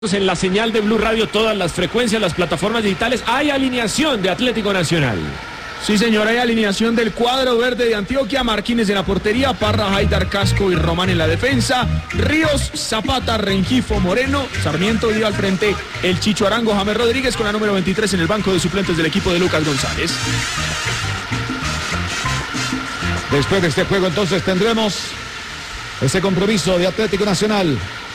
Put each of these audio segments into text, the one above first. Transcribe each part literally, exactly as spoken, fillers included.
En la señal de Blue Radio, todas las frecuencias, las plataformas digitales, hay alineación de Atlético Nacional. Sí, señor, hay alineación del cuadro verde de Antioquia. Marquines en la portería, Parra, Haidar, Casco y Román en la defensa. Ríos, Zapata, Rengifo, Moreno, Sarmiento dio al frente el Chicho Arango, James Rodríguez con la número veintitrés en el banco de suplentes del equipo de Lucas González. Después de este juego entonces tendremos ese compromiso de Atlético Nacional,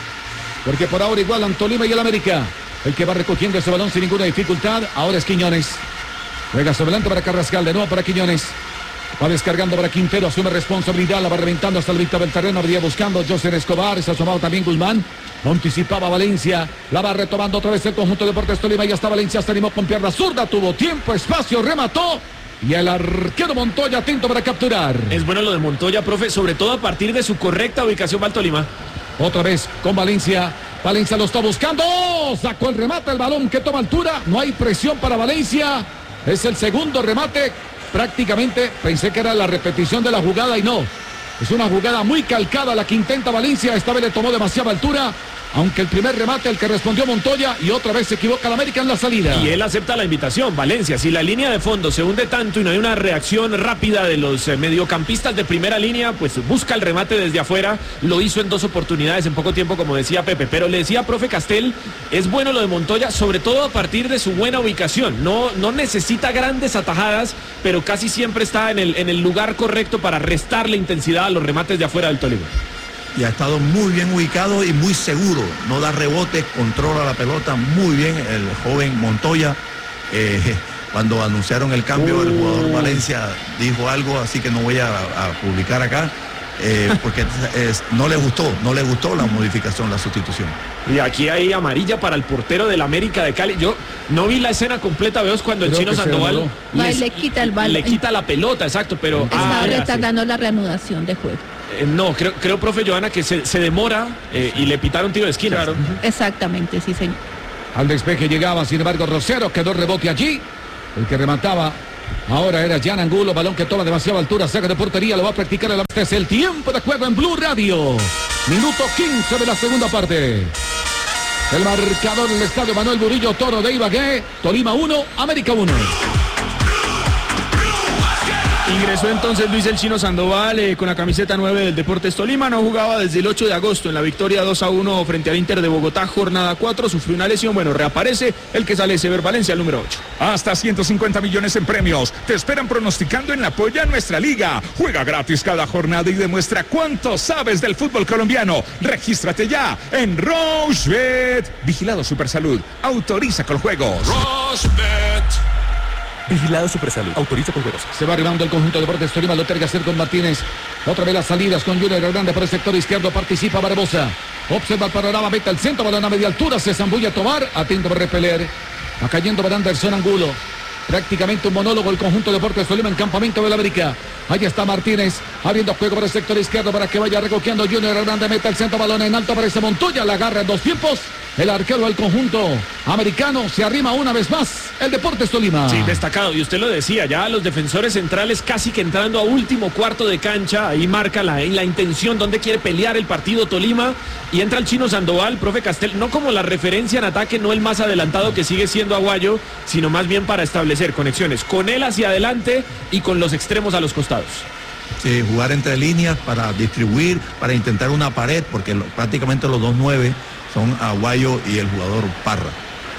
porque por ahora igualan Tolima y el América. El que va recogiendo ese balón sin ninguna dificultad ahora es Quiñones. Juega sobre adelante para Carrascal, de nuevo para Quiñones. Va descargando para Quintero, asume responsabilidad, la va reventando hasta el mitad del terreno, habría buscando José Escobar, se asomado también Guzmán. No anticipaba Valencia, la va retomando otra vez el conjunto de Deportes Tolima, y hasta Valencia se animó con pierna zurda, tuvo tiempo, espacio, remató. Y el arquero Montoya atento para capturar. Es bueno lo de Montoya, profe, sobre todo a partir de su correcta ubicación para el Tolima. Otra vez con Valencia. Valencia lo está buscando. Sacó el remate, el balón que toma altura. No hay presión para Valencia. Es el segundo remate. Prácticamente pensé que era la repetición de la jugada y no. Es una jugada muy calcada la que intenta Valencia. Esta vez le tomó demasiada altura. Aunque el primer remate el que respondió Montoya, y otra vez se equivoca el América en la salida. Y él acepta la invitación, Valencia. Si la línea de fondo se hunde tanto y no hay una reacción rápida de los eh, mediocampistas de primera línea, pues busca el remate desde afuera. Lo hizo en dos oportunidades en poco tiempo, como decía Pepe. Pero le decía, profe Castel, es bueno lo de Montoya, sobre todo a partir de su buena ubicación. No, no necesita grandes atajadas, pero casi siempre está en el, en el lugar correcto para restarle intensidad a los remates de afuera del Tolima. Y ha estado muy bien ubicado y muy seguro, no da rebotes, controla la pelota muy bien el joven Montoya. Eh, cuando anunciaron el cambio, el jugador Valencia dijo algo, así que no voy a, a publicar acá, eh, porque es, no le gustó, no le gustó la modificación, la sustitución. Y aquí hay amarilla para el portero del América de Cali. Yo no vi la escena completa, veo cuando el Creo Chino Sandoval les, le quita el balón. Le quita la pelota, exacto, pero... Está ah, retardando sí. la reanudación de juego. Eh, no, creo, creo, profe Johanna, que se, se demora eh, y le pitaron tiro de esquina. Claro. Exactamente, sí, señor. Al despeje llegaba, sin embargo, Rosero, quedó rebote allí. El que remataba ahora era Jan Angulo, balón que toma demasiada altura, saca de portería, lo va a practicar el Este es el tiempo de juego en Blue Radio. Minuto quince de la segunda parte. El marcador del estadio Manuel Murillo Toro de Ibagué. Tolima uno, América uno. Ingresó entonces Luis el Chino Sandoval eh, con la camiseta nueve del Deportes Tolima. No jugaba desde el ocho de agosto en la victoria dos a uno frente al Inter de Bogotá, jornada cuatro. Sufrió una lesión, bueno, reaparece. El que sale es Ever Valencia, el número ocho. Hasta ciento cincuenta millones en premios. Te esperan pronosticando en la Polla Nuestra Liga. Juega gratis cada jornada y demuestra cuánto sabes del fútbol colombiano. Regístrate ya en Rochebet. Vigilado Supersalud. Autoriza con juegos. Rochebet. Vigilado Supersalud, autoriza con juegos. Se va arribando el conjunto de Deportes Tolima, lo terga hacer con Martínez. Otra vez las salidas con Junior Hernández por el sector izquierdo, participa Barbosa. Observa el panorama, mete al centro, balón a media altura, se zambulla a tomar, atento para repeler. Va cayendo para Anderson Angulo. Prácticamente un monólogo el conjunto de Deportes Tolima en campamento de la América. Ahí está Martínez, abriendo juego para el sector izquierdo para que vaya recogiendo Junior Hernández, mete al centro, balón en alto para ese Montoya, la agarra en dos tiempos. El arquero del conjunto americano se arrima una vez más el Deportes Tolima. Sí, destacado, y usted lo decía, ya los defensores centrales casi que entrando a último cuarto de cancha, ahí marca la, la intención donde quiere pelear el partido Tolima, y entra el Chino Sandoval, profe Castel, no como la referencia en ataque, no el más adelantado que sigue siendo Aguayo, sino más bien para establecer conexiones con él hacia adelante y con los extremos a los costados. Sí, jugar entre líneas para distribuir, para intentar una pared, porque lo, prácticamente los dos nueve son Aguayo y el jugador Parra.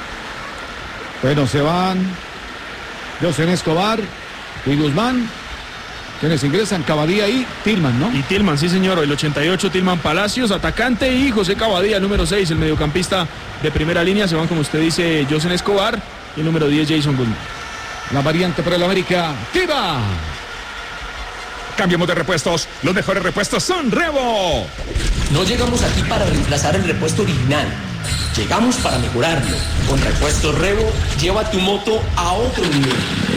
Bueno, se van José Escobar y Guzmán. Quienes ingresan, Cavadía y Tillman, ¿no? Y Tillman, sí señor, el ochenta y ocho, Tillman Palacios, atacante, y José Cavadía, el número seis, el mediocampista de primera línea. Se van, como usted dice, José Escobar y el número diez, Jason Guzmán. La variante para el América, ¡Tiva! Cambiamos de repuestos. Los mejores repuestos son Revo. No llegamos aquí para reemplazar el repuesto original. Llegamos para mejorarlo. Con Repuestos Revo, lleva tu moto a otro nivel.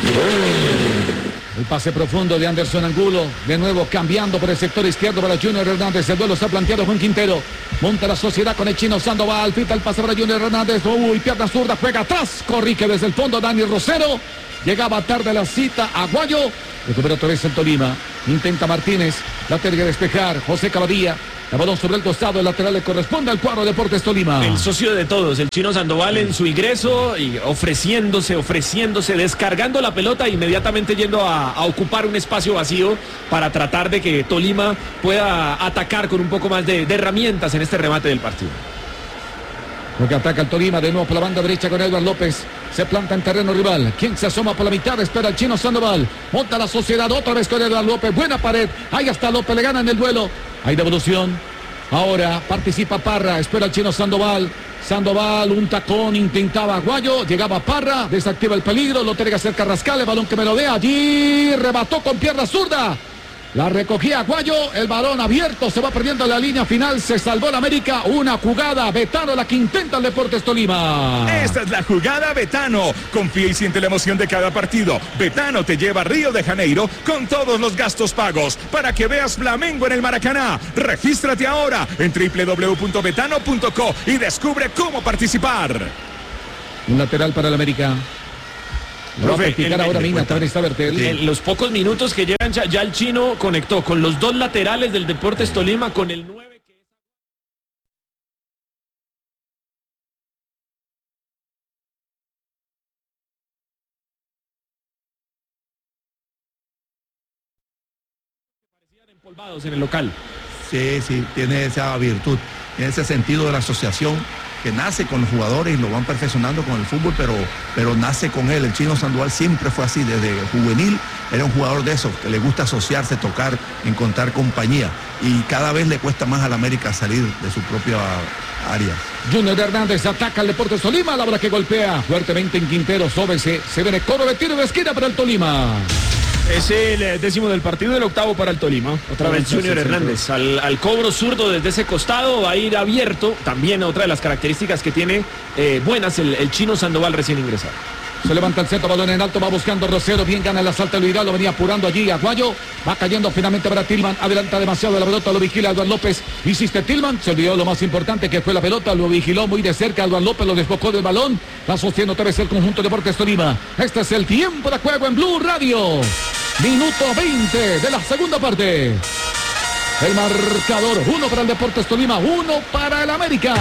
El pase profundo de Anderson Angulo. De nuevo cambiando por el sector izquierdo para Junior Hernández. El duelo está planteado Juan Quintero. Monta la sociedad con el Chino Sandoval. Fita el pase para Junior Hernández. Uy, pierna zurda, juega atrás. Corrige desde el fondo Dani Rosero. Llegaba tarde la cita Aguayo. Recupera otra vez el Tolima. Intenta Martínez. La tiene que despejar. José Cavadía. El balón sobre el costado, el lateral le corresponde al cuadro Deportes Tolima. El socio de todos, el Chino Sandoval en su ingreso y ofreciéndose, ofreciéndose, descargando la pelota e inmediatamente yendo a, a ocupar un espacio vacío para tratar de que Tolima pueda atacar con un poco más de, de herramientas en este remate del partido. Porque ataca el Tolima de nuevo por la banda derecha con Edward López. Se planta en terreno rival. ¿Quién se asoma por la mitad? Espera el Chino Sandoval. Monta la sociedad otra vez con Edward López. Buena pared. Ahí está López. Le gana en el duelo. Hay devolución. Ahora participa Parra. Espera el Chino Sandoval. Sandoval, un tacón. Intentaba Aguayo. Llegaba Parra. Desactiva el peligro. Lo tiene que hacer Carrascal. El balón que me lo dé allí. Rebató con pierna zurda. La recogía Aguayo, el balón abierto, se va perdiendo la línea final, se salvó la América, una jugada, Betano la que intenta el Deportes Tolima. Esta es la jugada Betano, confía y siente la emoción de cada partido. Betano te lleva a Río de Janeiro con todos los gastos pagos para que veas Flamengo en el Maracaná. Regístrate ahora en doble u doble u doble u punto betano punto co y descubre cómo participar. Un lateral para el América. Lo va a Profe, practicar el- ahora el- mismo, también está Bertel. En los pocos minutos que llevan ya, ya el Chino conectó con los dos laterales del Deportes Tolima, con el nueve que es... parecían empolvados en el local. Sí, sí, tiene esa virtud, tiene ese sentido de la asociación que nace con los jugadores y lo van perfeccionando con el fútbol, pero, pero nace con él. El Chino Sandoval siempre fue así, desde juvenil era un jugador de esos, que le gusta asociarse, tocar, encontrar compañía. Y cada vez le cuesta más al América salir de su propia área. Junior Hernández ataca al Deportes Tolima, la bola que golpea fuertemente en Quintero, sóbese, se viene coro de tiro de esquina para el Tolima. Es el eh, décimo del partido, el octavo para el Tolima. Otra vez Junior Hernández al, al cobro zurdo desde ese costado, va a ir abierto. También otra de las características que tiene eh, buenas el, el Chino Sandoval recién ingresado. Se levanta el centro, balón en alto, va buscando Rosero, bien gana el asalto al Vidal, lo venía apurando allí Aguayo, va cayendo finalmente para Tillman, adelanta demasiado la pelota, lo vigila Eduardo López, insiste Tillman, se olvidó lo más importante que fue la pelota, lo vigiló muy de cerca, Eduardo López lo desbocó del balón, va sostiendo otra vez el conjunto de Deportes Tolima. Este es el tiempo de juego en Blue Radio, minuto veinte de la segunda parte. El marcador, uno para el Deportes Tolima, uno para el América.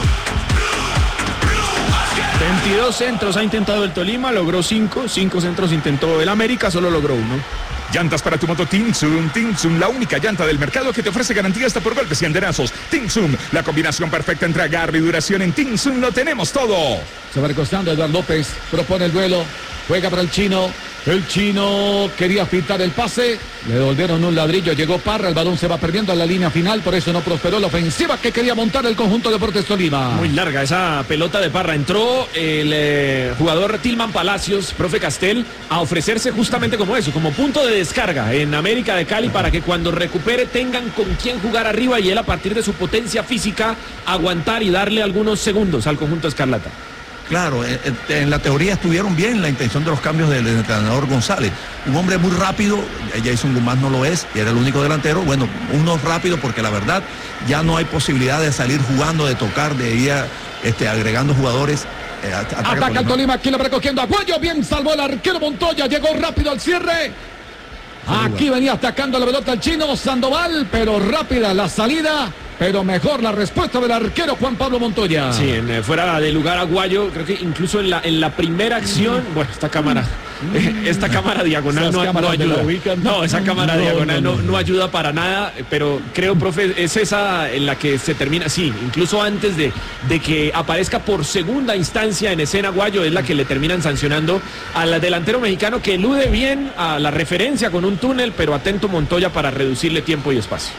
veintidós centros ha intentado el Tolima, logró cinco. cinco centros intentó el América, solo logró uno. Llantas para tu moto Tinsum. Tinsum, la única llanta del mercado que te ofrece garantía hasta por golpes y andenazos. Tinsum, la combinación perfecta entre agarre y duración. En Tinsum lo tenemos todo. Se va recostando Eduardo López, propone el duelo, juega para el Chino. El Chino quería filtrar el pase, le devolvieron un ladrillo, llegó Parra, el balón se va perdiendo en la línea final, por eso no prosperó la ofensiva que quería montar el conjunto de Deportes Tolima. Muy larga esa pelota de Parra. Entró el eh, jugador Tillman Palacios, profe Castel, a ofrecerse justamente como eso, como punto de descarga en América de Cali para que cuando recupere tengan con quién jugar arriba y él a partir de su potencia física aguantar y darle algunos segundos al conjunto escarlata. Claro, en la teoría estuvieron bien la intención de los cambios del entrenador González. Un hombre muy rápido, Jason Guzmán no lo es, y era el único delantero. Bueno, uno rápido porque la verdad ya no hay posibilidad de salir jugando, de tocar, de ir este, agregando jugadores. Eh, ataca, ataca el Tolima, aquí lo va recogiendo Aguayo, bien salvó el arquero Montoya, llegó rápido al cierre. Aquí venía atacando la pelota el Chino Sandoval, pero rápida la salida. Pero mejor la respuesta del arquero Juan Pablo Montoya. Sí, en, eh, fuera de lugar Aguayo, creo que incluso en la, en la primera acción, bueno, esta cámara, eh, esta cámara diagonal no, no ayuda. No, esa cámara no, diagonal no, no, no ayuda para nada, pero creo, profe, es esa en la que se termina, sí, incluso antes de, de que aparezca por segunda instancia en escena Aguayo, es la que le terminan sancionando al delantero mexicano que elude bien a la referencia con un túnel, pero atento Montoya para reducirle tiempo y espacio.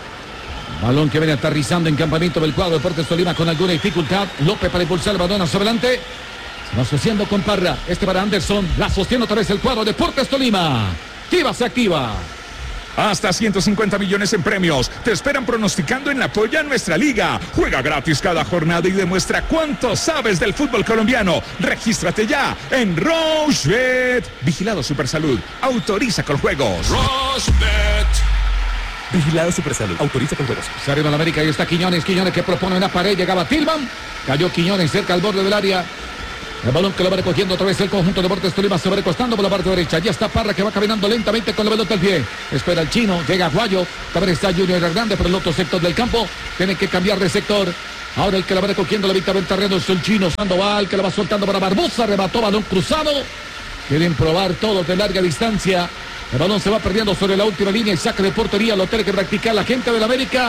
Balón que viene aterrizando en campamento del cuadro de Deportes Tolima con alguna dificultad. López para impulsar el balón hacia adelante. Se va asociando con Parra. Este para Anderson. La sostiene otra vez el cuadro de Deportes Tolima. Activa, se activa. Hasta ciento cincuenta millones en premios. Te esperan pronosticando en la Polla Nuestra Liga. Juega gratis cada jornada y demuestra cuánto sabes del fútbol colombiano. Regístrate ya en Rochebet. Vigilado Supersalud. Autoriza con juegos. Rochebet. Vigilado Supersalud. Autoriza con juegos. Se arriba la América y está Quiñones. Quiñones que propone una pared. Llegaba Tillman. Cayó Quiñones cerca al borde del área. El balón que lo va recogiendo otra vez el conjunto de Deportes Tolima, se va recostando por la parte derecha. Ya está Parra que va caminando lentamente con la pelota al pie. Espera el chino, llega Aguayo. También está Junior Hernández por el otro sector del campo. Tienen que cambiar de sector. Ahora el que la va recogiendo la mitad del terreno es el chino Sandoval, que la va soltando para Barbosa. Remató balón cruzado. Quieren probar todos de larga distancia. El balón se va perdiendo sobre la última línea y saque de portería. Lo tiene que practicar la gente del América.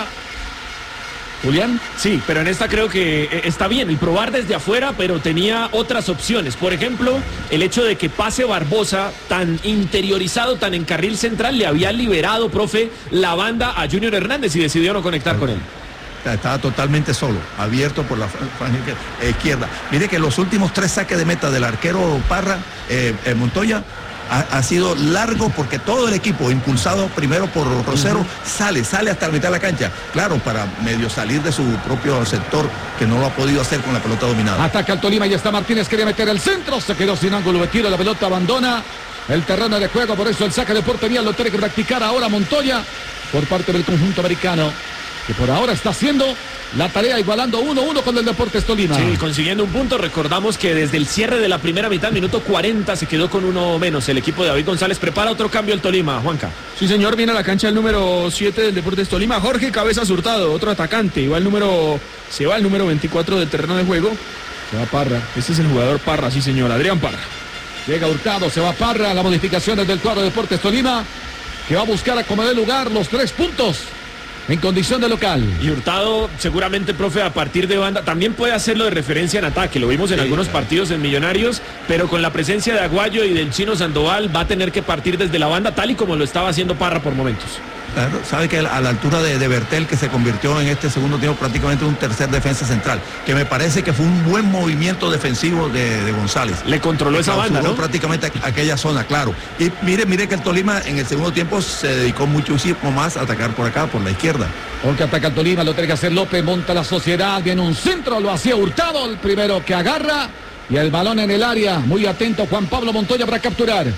Julián. Sí, pero en esta creo que eh, está bien el probar desde afuera, pero tenía otras opciones. Por ejemplo, el hecho de que pase Barbosa tan interiorizado, tan en carril central, le había liberado, profe, la banda a Junior Hernández y decidió no conectar con él. Estaba totalmente solo, abierto por la franja izquierda. Mire que los últimos tres saques de meta del arquero Parra, eh, eh, Montoya, ha, ha sido largo porque todo el equipo, impulsado primero por Rosero, uh-huh. sale, sale hasta la mitad de la cancha. Claro, para medio salir de su propio sector, que no lo ha podido hacer con la pelota dominada. Ataca el Tolima y está Martínez, quería meter el centro, se quedó sin ángulo de tiro, la pelota abandona el terreno de juego, por eso el saque de portería lo tiene que practicar ahora Montoya por parte del conjunto americano, que por ahora está haciendo la tarea igualando uno uno con el Deportes Tolima. Sí, consiguiendo un punto. Recordamos que desde el cierre de la primera mitad, minuto cuarenta, se quedó con uno menos. El equipo de David González prepara otro cambio el Tolima, Juanca. Sí, señor, viene a la cancha el número siete del Deportes Tolima, Jorge Cabezas Hurtado, otro atacante. Igual el número, se va el número veinticuatro del terreno de juego. Se va Parra. Este es el jugador Parra, sí señor, Adrián Parra. Llega Hurtado, se va Parra, las modificaciones del cuadro de Deportes Tolima, que va a buscar a como dé lugar los tres puntos en condición de local. Y Hurtado seguramente, profe, a partir de banda, también puede hacerlo de referencia en ataque. Lo vimos en sí, algunos claro. partidos en Millonarios, pero con la presencia de Aguayo y del chino Sandoval va a tener que partir desde la banda, tal y como lo estaba haciendo Parra por momentos. Claro, sabe que a la altura de, de Bertel, que se convirtió en este segundo tiempo prácticamente un tercer defensa central, que me parece que fue un buen movimiento defensivo de, de González. Le controló esa banda, ¿no? Prácticamente aquella zona, claro. Y mire, mire que el Tolima en el segundo tiempo se dedicó muchísimo más a atacar por acá, por la izquierda. Porque ataca el Tolima, lo tiene que hacer López, monta la Sociedad, viene un centro, lo hacía Hurtado, el primero que agarra, y el balón en el área, muy atento Juan Pablo Montoya para capturar.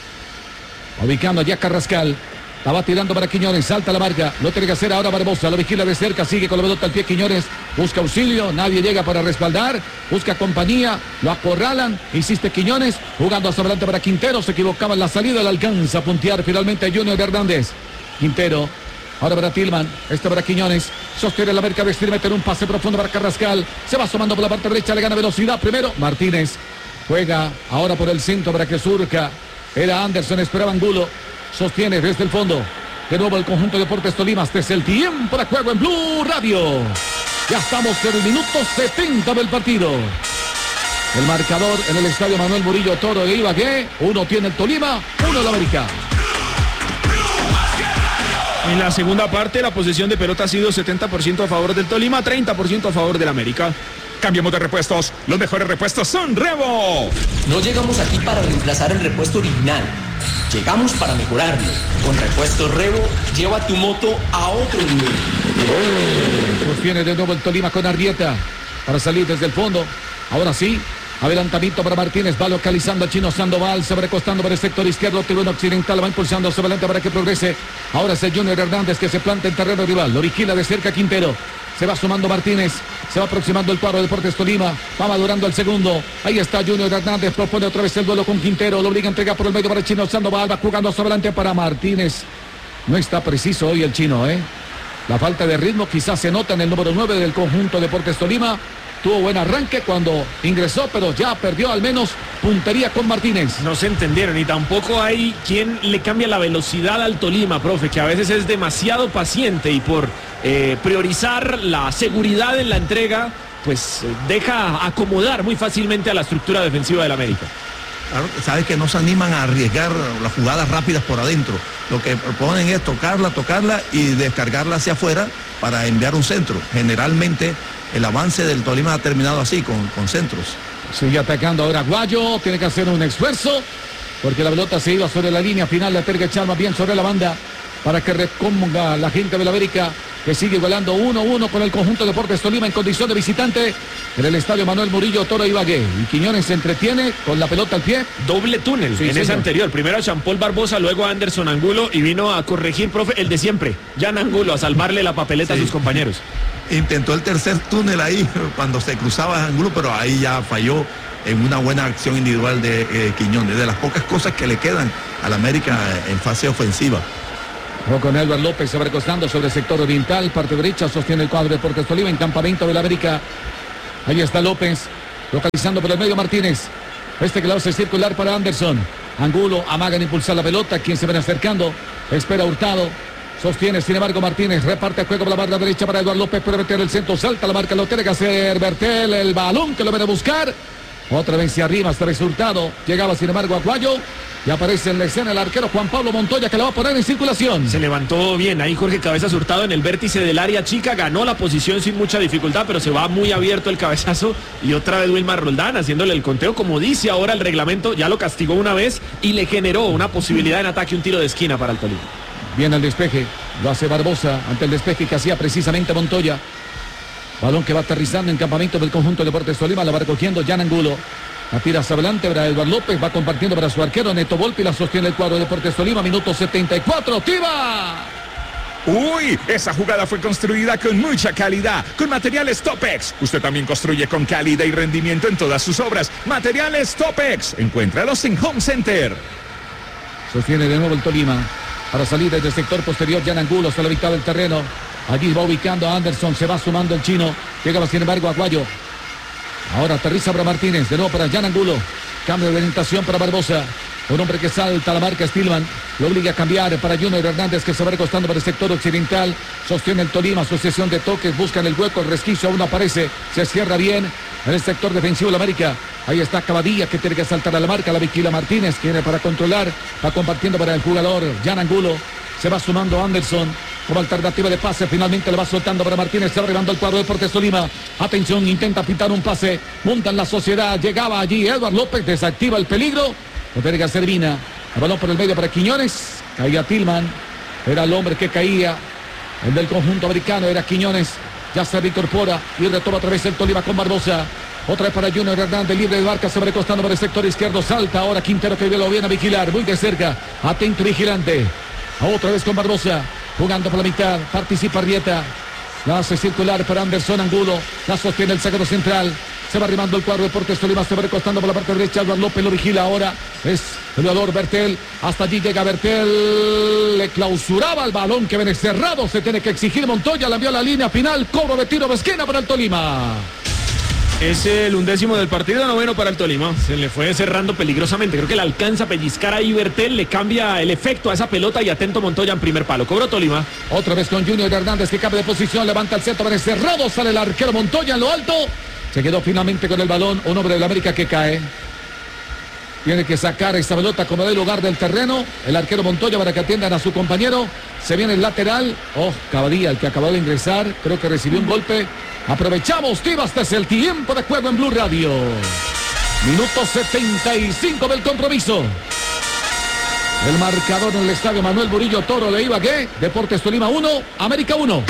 Ubicando ya Carrascal. La va tirando para Quiñones, salta la marca, lo tiene que hacer ahora Barbosa, lo vigila de cerca, sigue con la pelota al pie Quiñones, busca auxilio, nadie llega para respaldar, busca compañía, lo acorralan, insiste Quiñones, jugando hacia adelante para Quintero, se equivocaba en la salida, le alcanza a puntear finalmente a Junior Hernández. Quintero, ahora para Tillman, este para Quiñones, sostiene la marca, vestir, meter un pase profundo para Carrascal, se va asomando por la parte derecha, le gana velocidad primero, Martínez, juega ahora por el centro para que surca, era Anderson, esperaba Angulo. Sostiene desde el fondo. De nuevo el conjunto de Deportes Tolima. Este es el tiempo de juego en Blue Radio. Ya estamos en el minuto setenta del partido. El marcador en el estadio Manuel Murillo Toro de Ibagué. Uno tiene el Tolima, uno el América. En la segunda parte la posesión de pelota ha sido setenta por ciento a favor del Tolima, treinta por ciento a favor del América. Cambiemos de repuestos. Los mejores repuestos son Revo. No llegamos aquí para reemplazar el repuesto original. Llegamos para mejorarlo. Con Repuestos Revo, lleva tu moto a otro nivel. Pues viene de nuevo el Tolima con Arrieta para salir desde el fondo. Ahora sí, adelantamiento para Martínez, va localizando al chino Sandoval, se va recostando para el sector izquierdo, tribuna occidental, va impulsando hacia adelante para que progrese. Ahora es el Junior Hernández que se planta en terreno rival, lo vigila de cerca Quintero. Se va sumando Martínez, se va aproximando el cuadro de Deportes Tolima, va madurando el segundo, ahí está Junior Hernández, propone otra vez el duelo con Quintero, lo obliga a entregar por el medio para el chino Sandoval, va jugando hacia adelante para Martínez. No está preciso hoy el chino, ¿eh? La falta de ritmo quizás se nota en el número nueve del conjunto de Deportes Tolima. Tuvo buen arranque cuando ingresó, pero ya perdió al menos puntería con Martínez. No se entendieron y tampoco hay quien le cambia la velocidad al Tolima, profe, que a veces es demasiado paciente y por eh, priorizar la seguridad en la entrega, pues eh, deja acomodar muy fácilmente a la estructura defensiva del América. Claro, sabes que no se animan a arriesgar las jugadas rápidas por adentro. Lo que proponen es tocarla, tocarla y descargarla hacia afuera para enviar un centro. Generalmente el avance del Tolima ha terminado así, con, con centros. Sigue atacando ahora Aguayo, tiene que hacer un esfuerzo, porque la pelota se iba sobre la línea final, la tiene que echar más bien sobre la banda, para que reponga la gente de la América, que sigue igualando uno uno con el conjunto de Deportes Tolima en condición de visitante en el estadio Manuel Murillo Toro Ibagué. Y Quiñones se entretiene con la pelota al pie. Doble túnel sí, en señor. Esa anterior. Primero a Jean Paul Barbosa, luego a Anderson Angulo y vino a corregir, profe, el de siempre. Jan Angulo, a salvarle la papeleta sí. a sus compañeros. Intentó el tercer túnel ahí cuando se cruzaba Angulo, pero ahí ya falló en una buena acción individual de eh, Quiñones, de las pocas cosas que le quedan al América en fase ofensiva. Con Edward López se va recostando sobre el sector oriental, parte derecha, sostiene el cuadro de Deportes Tolima en campamento de la América. Ahí está López, localizando por el medio Martínez. Este que lo hace circular para Anderson. Angulo, amagan impulsar la pelota, quien se ven acercando, espera Hurtado. Sostiene, sin embargo, Martínez, reparte el juego por la barra derecha para Eduardo López, puede meter el centro, salta la marca, lo tiene que hacer Bertel, el balón que lo viene a buscar. Otra vez hacia arriba, hasta resultado. Llegaba, sin embargo, Aguayo. Y aparece en la escena el arquero Juan Pablo Montoya, que la va a poner en circulación. Se levantó bien ahí Jorge Cabezas Hurtado en el vértice del área chica, ganó la posición sin mucha dificultad, pero se va muy abierto el cabezazo. Y otra vez Wilmar Roldán haciéndole el conteo, como dice ahora el reglamento, ya lo castigó una vez y le generó una posibilidad en ataque, un tiro de esquina para el Tolima. Viene el despeje, lo hace Barbosa ante el despeje que hacía precisamente Montoya. Balón que va aterrizando en campamento del conjunto de Deportes Tolima, la va recogiendo Jan Angulo. La tira hacia adelante para Eduardo López, va compartiendo para su arquero Neto Volpi, la sostiene el cuadro de Deportes Tolima, minuto setenta y cuatro, ¡Tiva! Uy, esa jugada fue construida con mucha calidad, con materiales Topex. Usted también construye con calidad y rendimiento en todas sus obras. Materiales Topex, encuéntralos en Home Center. Sostiene de nuevo el Tolima, para salir desde el sector posterior, Jan Angulo hasta la mitad del terreno. Allí va ubicando a Anderson, se va sumando el chino, llega sin embargo Aguayo. Ahora aterriza para Martínez, de nuevo para Jan Angulo. Cambio de orientación para Barbosa. Un hombre que salta a la marca, Stillman. Lo obliga a cambiar para Junior Hernández, que se va recostando para el sector occidental. Sostiene el Tolima, asociación de toques. Buscan el hueco, el resquicio aún no aparece. Se cierra bien en el sector defensivo de la América. Ahí está Cavadilla, que tiene que saltar a la marca. La vigila Martínez, que viene para controlar. Va compartiendo para el jugador Jan Angulo. Se va sumando Anderson. Como alternativa de pase, finalmente le va soltando para Martínez, se va arribando el cuadro de Deportes Tolima. Atención, intenta pintar un pase, montan la sociedad, llegaba allí Eduardo López, desactiva el peligro. Rodríguez Servina, el balón por el medio para Quiñones, caía Tillman, era el hombre que caía, el del conjunto americano era Quiñones, ya se reincorpora y retoma otra vez el Tolima con Barbosa. Otra vez para Junior Hernández, libre de marca, se va recostando para el sector izquierdo, salta ahora Quintero, que lo viene a vigilar, muy de cerca, atento vigilante. Otra vez con Barbosa, jugando por la mitad, participa Arrieta, la hace circular para Anderson Angulo, la sostiene el zaguero central, se va arrimando el cuadro de Deportes Tolima, se va recostando por la parte derecha, Eduardo López lo vigila ahora, es el jugador Bertel, hasta allí llega Bertel, le clausuraba el balón que viene cerrado, se tiene que exigir Montoya, la envió a la línea final, cobro de tiro de esquina para el Tolima. Es el undécimo del partido, noveno para el Tolima. Se le fue cerrando peligrosamente. Creo que le alcanza a pellizcar a Ibertel, le cambia el efecto a esa pelota y atento Montoya en primer palo. Cobró Tolima. Otra vez con Junior Hernández que cambia de posición, levanta el centro, viene cerrado, sale el arquero Montoya en lo alto. Se quedó finalmente con el balón, un hombre de la América que cae. Tiene que sacar esta pelota como del lugar del terreno. El arquero Montoya para que atiendan a su compañero. Se viene el lateral. Oh, Cavadía, el que acabó de ingresar. Creo que recibió un golpe. Aprovechamos, Tiva, este es el tiempo de juego en Blue Radio. Minuto setenta y cinco del compromiso. El marcador en el estadio Manuel Murillo Toro de Ibagué. Deportes Tolima uno, América uno.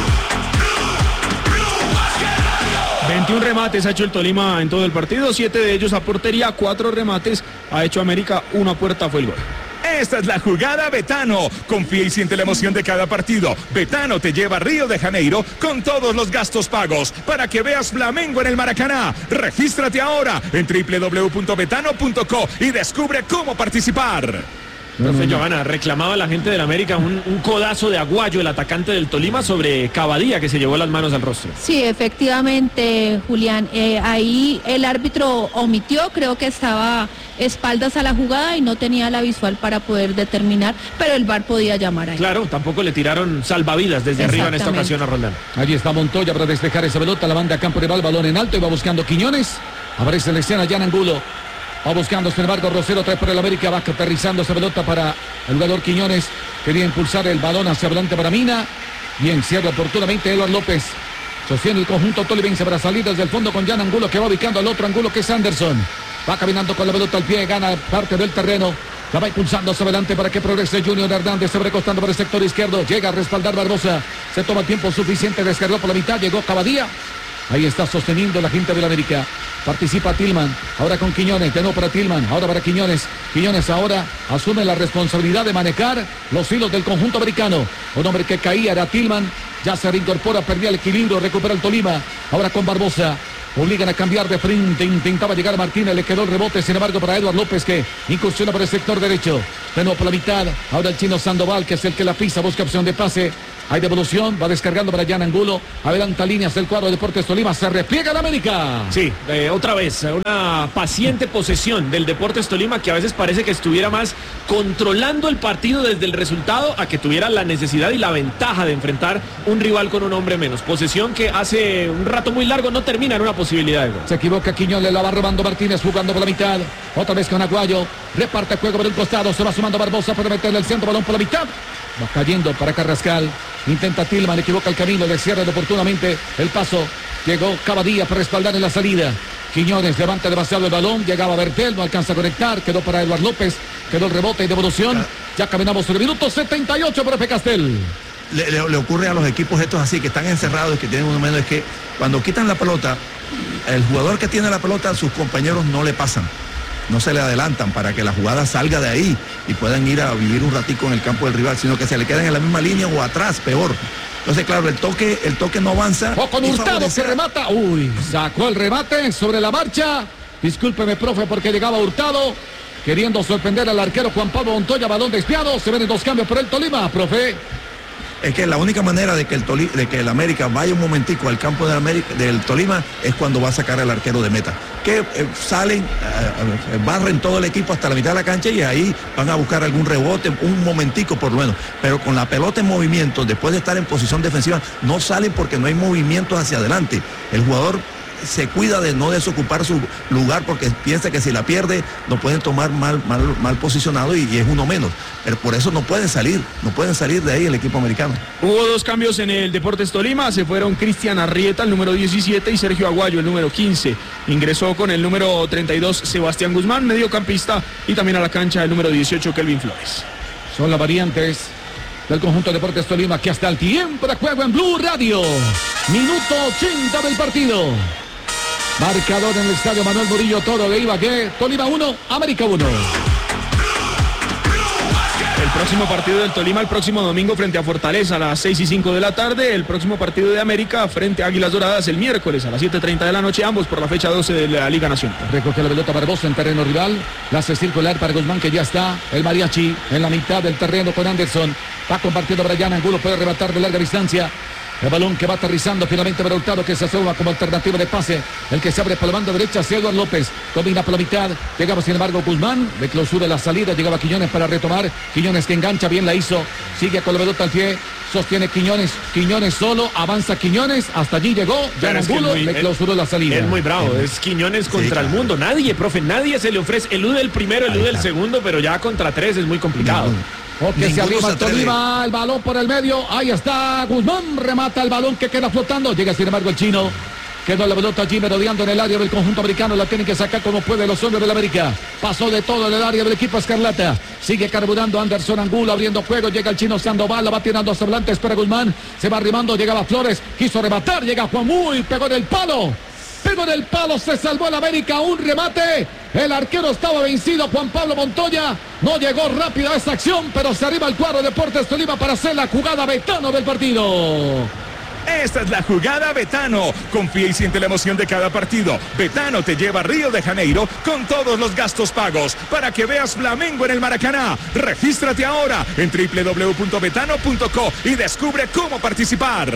veintiún remates ha hecho el Tolima en todo el partido, siete de ellos a portería, cuatro remates ha hecho América, una a puerta fue el gol. Esta es la jugada Betano. Confía y siente la emoción de cada partido. Betano te lleva a Río de Janeiro con todos los gastos pagos para que veas Flamengo en el Maracaná. Regístrate ahora en doble u doble u doble u punto betano punto co y descubre cómo participar. Profe Johanna, reclamaba la gente del América un, un codazo de Aguayo, el atacante del Tolima, sobre Cavadía, que se llevó las manos al rostro. Sí, efectivamente, Julián. Eh, ahí el árbitro omitió, creo que estaba espaldas a la jugada y no tenía la visual para poder determinar, pero el V A R podía llamar ahí. Claro, tampoco le tiraron salvavidas desde arriba en esta ocasión a Roldán. Allí está Montoya para despejar esa pelota, la banda a campo rival, balón en alto y va buscando Quiñones. Aparece en la escena Jan Angulo. Va buscando, sin embargo, Rosero trae por el América, va aterrizando esa pelota para el jugador Quiñones. Quería impulsar el balón hacia adelante para Mina. Bien, cierra oportunamente Eduardo López. Sostiene el conjunto tolimense para salir desde el fondo con Jan Angulo, que va ubicando al otro Angulo, que es Anderson. Va caminando con la pelota al pie, gana parte del terreno. La va impulsando hacia adelante para que progrese Junior Hernández. Se va recostando por el sector izquierdo. Llega a respaldar Barbosa. Se toma el tiempo suficiente, descargó por la mitad, llegó Cavadía. Ahí está sosteniendo la gente del América. Participa Tillman, ahora con Quiñones, de nuevo para Tillman, ahora para Quiñones. Quiñones ahora asume la responsabilidad de manejar los hilos del conjunto americano. Un hombre que caía era Tillman, ya se reincorpora, perdía el equilibrio, recupera el Tolima. Ahora con Barbosa, Obligan a cambiar de frente. Intentaba llegar Martínez. Le quedó el rebote. Sin embargo, para Eduard López, que incursiona por el sector derecho. De nuevo por la mitad. Ahora el chino Sandoval, que es el que la pisa. Busca opción de pase. Hay devolución. Va descargando para Jan Angulo. Adelanta líneas del cuadro de Deportes Tolima. Se repliega el América. Sí, eh, otra vez. Una paciente posesión del Deportes Tolima, que a veces parece que estuviera más controlando el partido desde el resultado a que tuviera la necesidad y la ventaja de enfrentar un rival con un hombre menos. Posesión que hace un rato muy largo no termina en una posibilidad de gol. Se equivoca Quiñones, la va robando Martínez, jugando por la mitad. Otra vez con Aguayo. Reparte el juego por el costado. Se va sumando Barbosa para meterle el centro, balón por la mitad. Va cayendo para Carrascal. Intenta Tillman, equivoca el camino, le cierra oportunamente el paso. Llegó Cavadía para respaldar en la salida. Quiñones levanta demasiado el balón. Llegaba Bertel, no alcanza a conectar. Quedó para Eduard López. Quedó el rebote y devolución. Ya caminamos sobre el minuto setenta y ocho para F. Castel. Le, le, le ocurre a los equipos estos así, que están encerrados, que tienen uno menos, es que cuando quitan la pelota, el jugador que tiene la pelota, sus compañeros no le pasan. No se le adelantan para que la jugada salga de ahí y puedan ir a vivir un ratico en el campo del rival, sino que se le quedan en la misma línea o atrás, peor. Entonces, claro, el toque, el toque no avanza. O con Hurtado que remata. Uy, sacó el remate sobre la marcha. Discúlpeme, profe, porque llegaba Hurtado, queriendo sorprender al arquero Juan Pablo Montoya, balón desviado. Se ven dos cambios por el Tolima, profe. Es que la única manera de que el Toli, de que el América vaya un momentico al campo del, América, del Tolima es cuando va a sacar al arquero de meta. Que eh, salen, eh, barren todo el equipo hasta la mitad de la cancha y ahí van a buscar algún rebote, un momentico por lo menos. Pero con la pelota en movimiento, después de estar en posición defensiva, no salen porque no hay movimientos hacia adelante. El jugador se cuida de no desocupar su lugar porque piensa que si la pierde lo pueden tomar mal, mal, mal posicionado y, y es uno menos. Pero por eso no pueden salir, no pueden salir de ahí el equipo americano. Hubo dos cambios en el Deportes Tolima, se fueron Cristian Arrieta, el número diecisiete, y Sergio Aguayo, el número quince. Ingresó con el número treinta y dos Sebastián Guzmán, mediocampista, y también a la cancha el número dieciocho Kelvin Flores. Son las variantes del conjunto de Deportes Tolima, que hasta el tiempo de juego en Blue Radio. Minuto ochenta del partido. Marcador en el estadio Manuel Murillo Toro de Ibagué. Tolima uno, América uno. El próximo partido del Tolima el próximo domingo frente a Fortaleza a las seis y cinco de la tarde. El próximo partido de América frente a Águilas Doradas el miércoles a las siete y treinta de la noche, ambos por la fecha doce de la Liga Nacional. Recoge la pelota Barbosa en terreno rival. La hace circular para Guzmán, que ya está. El mariachi en la mitad del terreno con Anderson. Va compartiendo para Jan Angulo, puede rematar de larga distancia. El balón que va aterrizando finalmente para Hurtado, que se asoma como alternativa de pase. El que se abre por la banda derecha hacia Eduard López. Domina por la mitad. Llegaba sin embargo Guzmán. De clausura la salida. Llegaba Quiñones para retomar. Quiñones que engancha, bien la hizo. Sigue con la pelota al pie. Sostiene Quiñones. Quiñones solo. Avanza Quiñones. Hasta allí llegó. Ya Angulo le clausuró la salida. Es muy bravo. Es Quiñones contra sí, claro. el mundo. Nadie, profe. Nadie se le ofrece. Elude el primero, elude el segundo. Pero ya contra tres es muy complicado. No. Porque se arriba el Tolima, el balón por el medio, ahí está Guzmán, remata el balón que queda flotando, llega sin embargo el chino, quedó la pelota allí merodeando en el área del conjunto americano, la tienen que sacar como puede los hombres del América, pasó de todo en el área del equipo Escarlata, sigue carburando Anderson Angulo, abriendo juego, llega el chino Sandoval, la va tirando hacia adelante, espera Guzmán, se va arrimando, llegaba Flores, quiso rematar, llega Juan Muy, pegó en el palo. Pegó en el palo, se salvó el América, un remate. El arquero estaba vencido, Juan Pablo Montoya. No llegó rápido a esa acción, pero se arriba el cuadro de Deportes Tolima para hacer la jugada Betano del partido. Esta es la jugada Betano. Confía y siente la emoción de cada partido. Betano te lleva a Río de Janeiro con todos los gastos pagos para que veas Flamengo en el Maracaná. Regístrate ahora en doble u doble u doble u punto betano punto co y descubre cómo participar.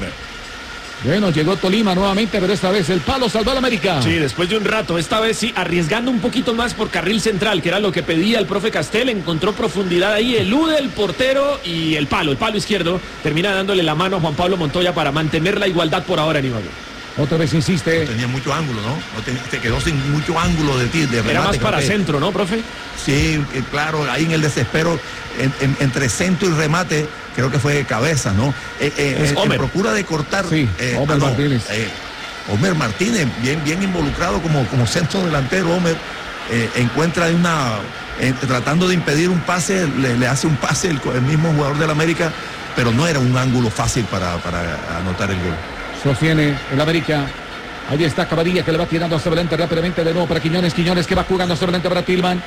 Bueno, llegó Tolima nuevamente, pero esta vez el palo salvó al América. Sí, después de un rato, esta vez sí, arriesgando un poquito más por carril central, que era lo que pedía el profe Castel, encontró profundidad ahí, elude el portero y el palo, el palo izquierdo, termina dándole la mano a Juan Pablo Montoya para mantener la igualdad por ahora en Ibagué. Otra vez insiste. No tenía mucho ángulo, ¿no? no te, te quedó sin mucho ángulo de ti, de remate. Era más para que... centro, ¿no, profe? Sí, claro, ahí en el desespero, en, en, entre centro y remate, creo que fue cabeza, ¿no? Eh, eh, es en, Homer. en procura de cortar. Sí, eh, Homer ah, no, Martínez. Eh, Homer Martínez, bien, bien involucrado como, como centro delantero, Homer. Eh, encuentra una, eh, tratando de impedir un pase, le, le hace un pase el, el mismo jugador del América, pero no era un ángulo fácil para, para anotar el gol. Sostiene el América. Ahí está Cavadilla, que le va tirando hacia adelante rápidamente de nuevo para Quiñones. Quiñones que va jugando hacia adelante para Tillman.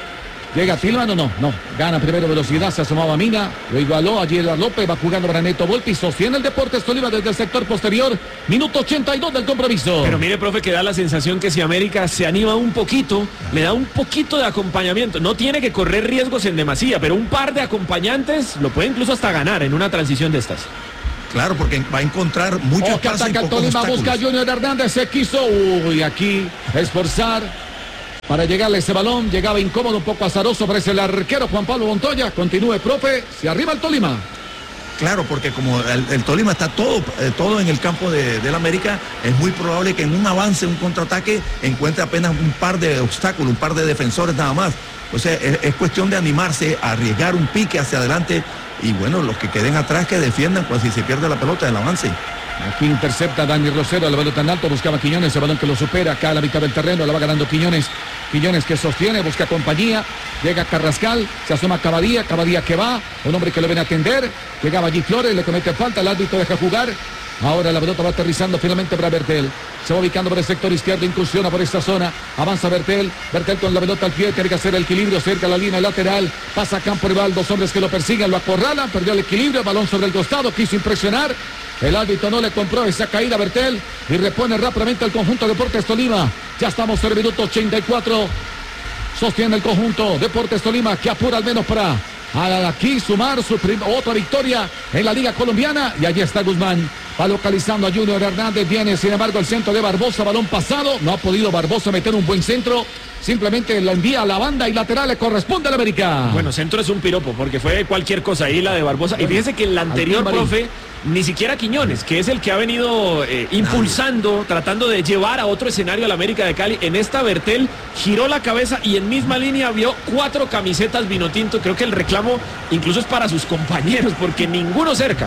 Llega Tillman o no, no, gana primero velocidad, se asomaba Mina, lo igualó allí Eduardo López, va jugando para Neto Volpi, sostiene el Deportes Tolima desde el sector posterior, minuto ochenta y dos del compromiso. Pero mire, profe, que da la sensación que si América se anima un poquito, le da un poquito de acompañamiento, no tiene que correr riesgos en demasía, pero un par de acompañantes lo puede incluso hasta ganar en una transición de estas. Claro, porque va a encontrar muchos Ojo que espacios y ataca el pocos Tolima, obstáculos. busca Junior Hernández, se quiso, uy, aquí esforzar para llegarle ese balón, llegaba incómodo, un poco azaroso, parece el arquero Juan Pablo Montoya. Continúe, profe, se arriba el Tolima. Claro, porque como el, el Tolima está todo, eh, todo en el campo de, del América, es muy probable que en un avance, un contraataque, encuentre apenas un par de obstáculos, un par de defensores nada más. O sea, es, es cuestión de animarse, a arriesgar un pique hacia adelante y bueno, los que queden atrás que defiendan, pues si se pierde la pelota, el avance. Aquí intercepta Dani Rosero, el balón tan alto, buscaba Quiñones, el balón que lo supera, acá a la mitad del terreno, la va ganando Quiñones, Quiñones que sostiene, busca compañía, llega Carrascal, se asoma Cabadía, Cabadía que va, un hombre que lo viene a atender, llegaba allí Flores, le comete falta, el árbitro deja jugar, ahora la pelota va aterrizando finalmente para Bertel, se va ubicando por el sector izquierdo, incursiona por esta zona, avanza Bertel, Bertel con la pelota al pie, tiene que hacer el equilibrio cerca de la línea lateral, pasa a campo rival, dos hombres que lo persiguen, lo acorralan, perdió el equilibrio, balón sobre el costado, quiso impresionar. El árbitro no le compró esa caída a Bertel y repone rápidamente el conjunto Deportes Tolima. Ya estamos en el minuto ochenta y cuatro. Sostiene el conjunto Deportes Tolima que apura al menos para aquí sumar su otra victoria en la Liga Colombiana. Y allí está Guzmán. Va localizando a Junior Hernández. Viene sin embargo el centro de Barbosa. Balón pasado. No ha podido Barbosa meter un buen centro. Simplemente la envía a la banda y lateral le corresponde al América. Bueno, centro es un piropo porque fue cualquier cosa ahí la de Barbosa. Bueno, y fíjese que el anterior, profe, ni siquiera Quiñones, que es el que ha venido eh, impulsando, Nadie. tratando de llevar a otro escenario al América de Cali. En esta Bertel giró la cabeza y en misma línea vio cuatro camisetas vinotinto. Creo que el reclamo incluso es para sus compañeros porque ninguno cerca.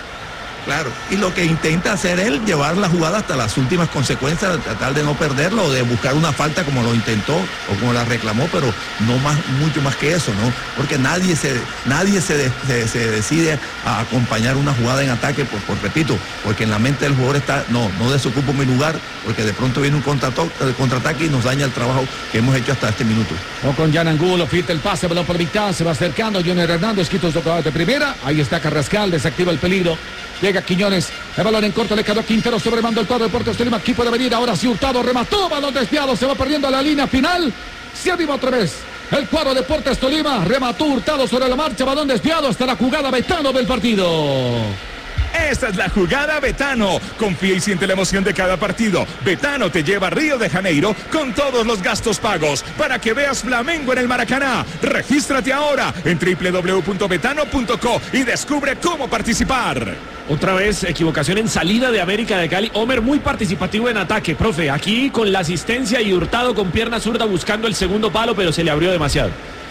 Claro, y lo que intenta hacer él, llevar la jugada hasta las últimas consecuencias, tratar de no perderlo o de buscar una falta como lo intentó o como la reclamó, pero no más, mucho más que eso, ¿no? Porque nadie se, nadie se, de, se, se decide a acompañar una jugada en ataque, por, por repito, porque en la mente del jugador está, no, no desocupo mi lugar, porque de pronto viene un contraataque y nos daña el trabajo que hemos hecho hasta este minuto. O con Jan Angulo, filtra el pase, balón por mitad, se va acercando Junior Hernández, quita los tocados de primera, ahí está Carrascal, desactiva el peligro. Llega Quiñones, el balón en corto le quedó a Quintero sobre el mando del cuadro de Deportes Tolima. Aquí puede venir, ahora sí Hurtado remató, balón desviado, se va perdiendo a la línea final. Se anima otra vez el cuadro de Deportes Tolima, remató Hurtado sobre la marcha, balón desviado hasta la jugada Betano del partido. Esta es la jugada Betano. Confía y siente la emoción de cada partido. Betano te lleva a Río de Janeiro con todos los gastos pagos para que veas Flamengo en el Maracaná. Regístrate ahora en doble u doble u doble u punto betano punto co y descubre cómo participar. Otra vez equivocación en salida de América de Cali. Homer muy participativo en ataque, profe. Aquí con la asistencia y Hurtado con pierna zurda buscando el segundo palo, pero se le abrió demasiado.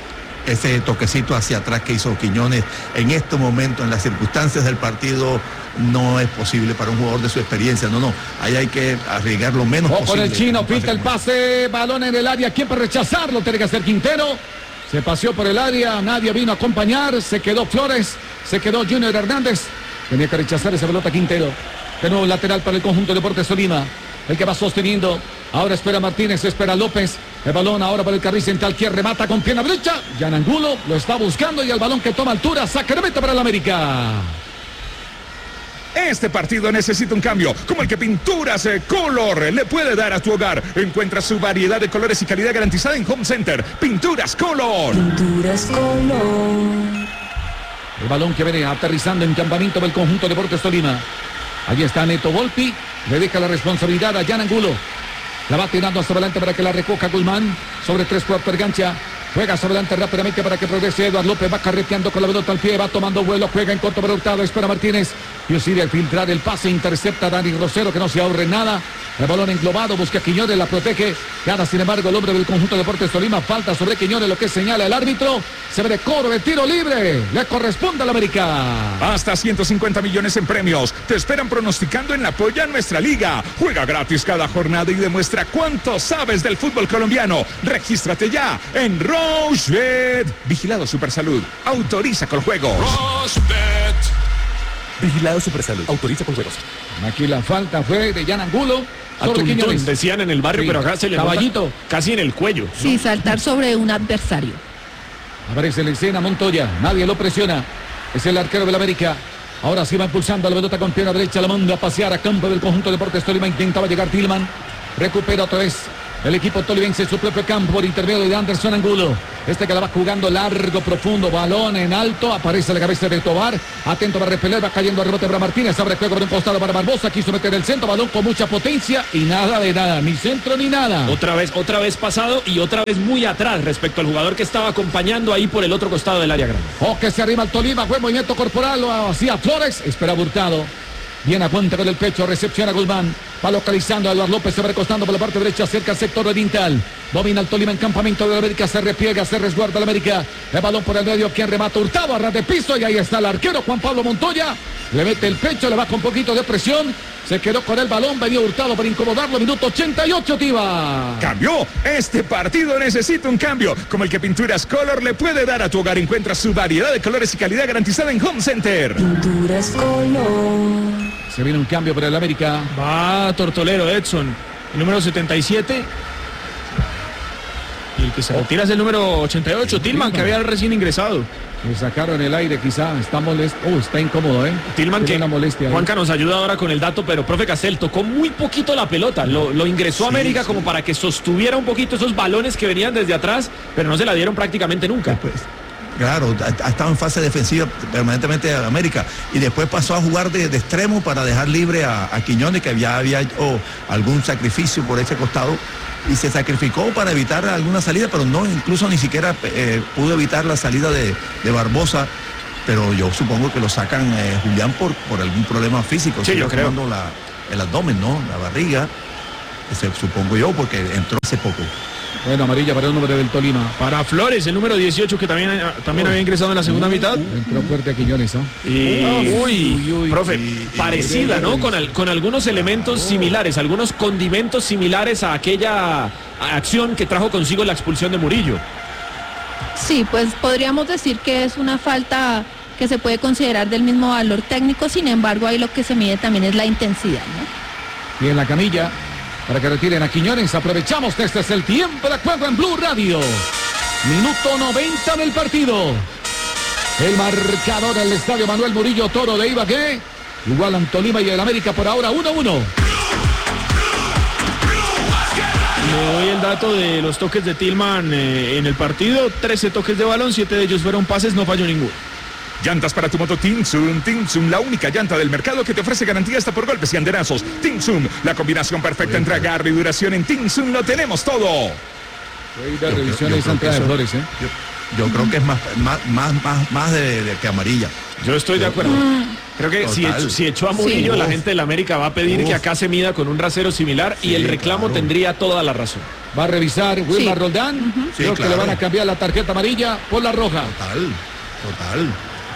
Ese toquecito hacia atrás que hizo Quiñones en este momento, en las circunstancias del partido, no es posible para un jugador de su experiencia. No, no, ahí hay que arriesgar lo menos o posible. Con el chino, pinta el pase, balón en el área, ¿quién para rechazarlo? Tiene que hacer Quintero. Se paseó por el área, nadie vino a acompañar, se quedó Flores, se quedó Junior Hernández. Tenía que rechazar esa pelota Quintero. De nuevo lateral para el conjunto de Deportes Tolima. El que va sosteniendo. Ahora espera Martínez, espera López. El balón ahora para el carril central. Quien remata con pierna derecha. Jan Angulo lo está buscando y el balón que toma altura. Saca de meta para el América. Este partido necesita un cambio, como el que Pinturas Color le puede dar a tu hogar. Encuentra su variedad de colores y calidad garantizada en Home Center. Pinturas Color. Pinturas Color. El balón que viene aterrizando en campamento del conjunto de Deportes Tolima. Allí está Neto Volpi. Le deja la responsabilidad a Jan Angulo. La va tirando hacia adelante para que la recoja Guzmán. Sobre tres cuartos de cancha. Juega hacia adelante rápidamente para que progrese Eduardo López. Va carreteando con la pelota al pie. Va tomando vuelo. Juega en corto para Hurtado. Espera Martínez. Y decide al filtrar el pase. Intercepta a Dani Rosero que no se ahorre nada. El balón englobado. Busca a Quiñones. La protege. Gana sin embargo el hombre del conjunto de Deportes Tolima. Falta sobre Quiñones. Lo que señala el árbitro. Se ve de cobro de tiro libre. Le corresponde al América. Hasta ciento cincuenta millones en premios. Te esperan pronosticando en la Polla Nuestra Liga. Juega gratis cada jornada y demuestra cuánto sabes del fútbol colombiano. Regístrate ya en Rochebet. Vigilado Supersalud. Autoriza con juegos. Rochebet. Vigilado Supersalud. Autoriza con juegos. Aquí la falta fue de Jan Angulo. A Tuntún, decían en el barrio, sí, pero acá se le caballito casi en el cuello, ¿no? Sí, saltar sobre un adversario. Aparece en la escena Montoya. Nadie lo presiona. Es el arquero del América. Ahora sí va impulsando la pelota con pierna derecha. La manda a pasear a campo del conjunto de Deportes Tolima. Intentaba llegar Tillman. Recupera otra vez el equipo tolimense en su propio campo por intermedio de Anderson Angulo. Este que la va jugando largo, profundo, balón en alto. Aparece la cabeza de Tobar. Atento para repeler, va cayendo a rebote para Martínez. Abre juego por un costado para Barbosa. Quiso meter el centro, balón con mucha potencia y nada de nada. Ni centro ni nada. Otra vez, otra vez pasado y otra vez muy atrás respecto al jugador que estaba acompañando ahí por el otro costado del área grande. O que se arriba el Tolima. Buen movimiento corporal. Lo hacía Flores. Espera Hurtado. Bien a cuenta con el pecho, recepciona Guzmán, va localizando a Eduardo López, se va recostando por la parte derecha, cerca al sector oriental, domina el Tolima en campamento de la América, se repliega, se resguarda la América, el balón por el medio, quien remata Hurtado, a ras de piso, y ahí está el arquero Juan Pablo Montoya, le mete el pecho, le baja un poquito de presión, se quedó con el balón, venía Hurtado para incomodarlo, minuto ochenta y ocho, Tiva. Cambió, este partido necesita un cambio, como el que Pinturas Color le puede dar a tu hogar. Encuentra su variedad de colores y calidad garantizada en Home Center. Pinturas Color. Se viene un cambio para el América. Va Tortolero, Edson, el número setenta y siete. Y el que se retira es el número ochenta y ocho, Tillman, que había recién ingresado. Le sacaron el aire, quizá. Está molesto. Oh, está incómodo, ¿eh? Tillman, que una molestia. Juanca nos ayuda ahora con el dato, pero profe Castel tocó muy poquito la pelota. Lo, lo ingresó a Sí, América sí. como para que sostuviera un poquito esos balones que venían desde atrás, pero no se la dieron prácticamente nunca. Pues, claro, ha, ha estado en fase defensiva permanentemente a América y después pasó a jugar de, de extremo para dejar libre a, a Quiñones, que ya había hecho algún sacrificio por ese costado y se sacrificó para evitar alguna salida, pero no, incluso ni siquiera eh, pudo evitar la salida de, de Barbosa, pero yo supongo que lo sacan eh, Julián por, por algún problema físico. Sí, yo creo. La, el abdomen, ¿no? La barriga, ese, supongo yo, porque entró hace poco. Bueno, amarilla para el número del Tolima. Para Flores, el número dieciocho, que también, también había ingresado en la segunda mitad. Entró fuerte a Quiñones, ¿no? Y, Uy, uy, uy, profe, y- y- parecida, ¿no? Con, al- con algunos elementos similares, algunos condimentos similares a aquella acción que trajo consigo la expulsión de Murillo. Sí, pues podríamos decir que es una falta que se puede considerar del mismo valor técnico, sin embargo ahí lo que se mide también es la intensidad, ¿no? Y en la camilla, para que retiren a Quiñones, aprovechamos que este es el tiempo de juego en Blue Radio. Minuto noventa del partido. El marcador del estadio Manuel Murillo Toro de Ibagué. Igualan Tolima y el América por ahora uno a uno. Le doy el dato de los toques de Tillman eh, en el partido. trece toques de balón, siete de ellos fueron pases, no falló ninguno. Llantas para tu moto Tinsum. Tinsum, la única llanta del mercado que te ofrece garantía hasta por golpes y andenazos. Tinsum, la combinación perfecta entre agarre y duración. En Tinsum lo tenemos todo. De Yo- revisiones yo creo ante que de eso- Flores, ¿eh? Yo, yo creo que es más, más, más, más, más de, de que amarilla. Yo estoy de acuerdo. Creo que si Total. echó, si echó a Murillo, Sí. la gente del América va a pedir Uf. que acá se mida con un rasero similar y Sí, el reclamo claro. tendría toda la razón. Va a revisar Wilmar Sí. Roldán. Sí, Creo que le claro. van a cambiar la tarjeta amarilla por la roja. Total, total.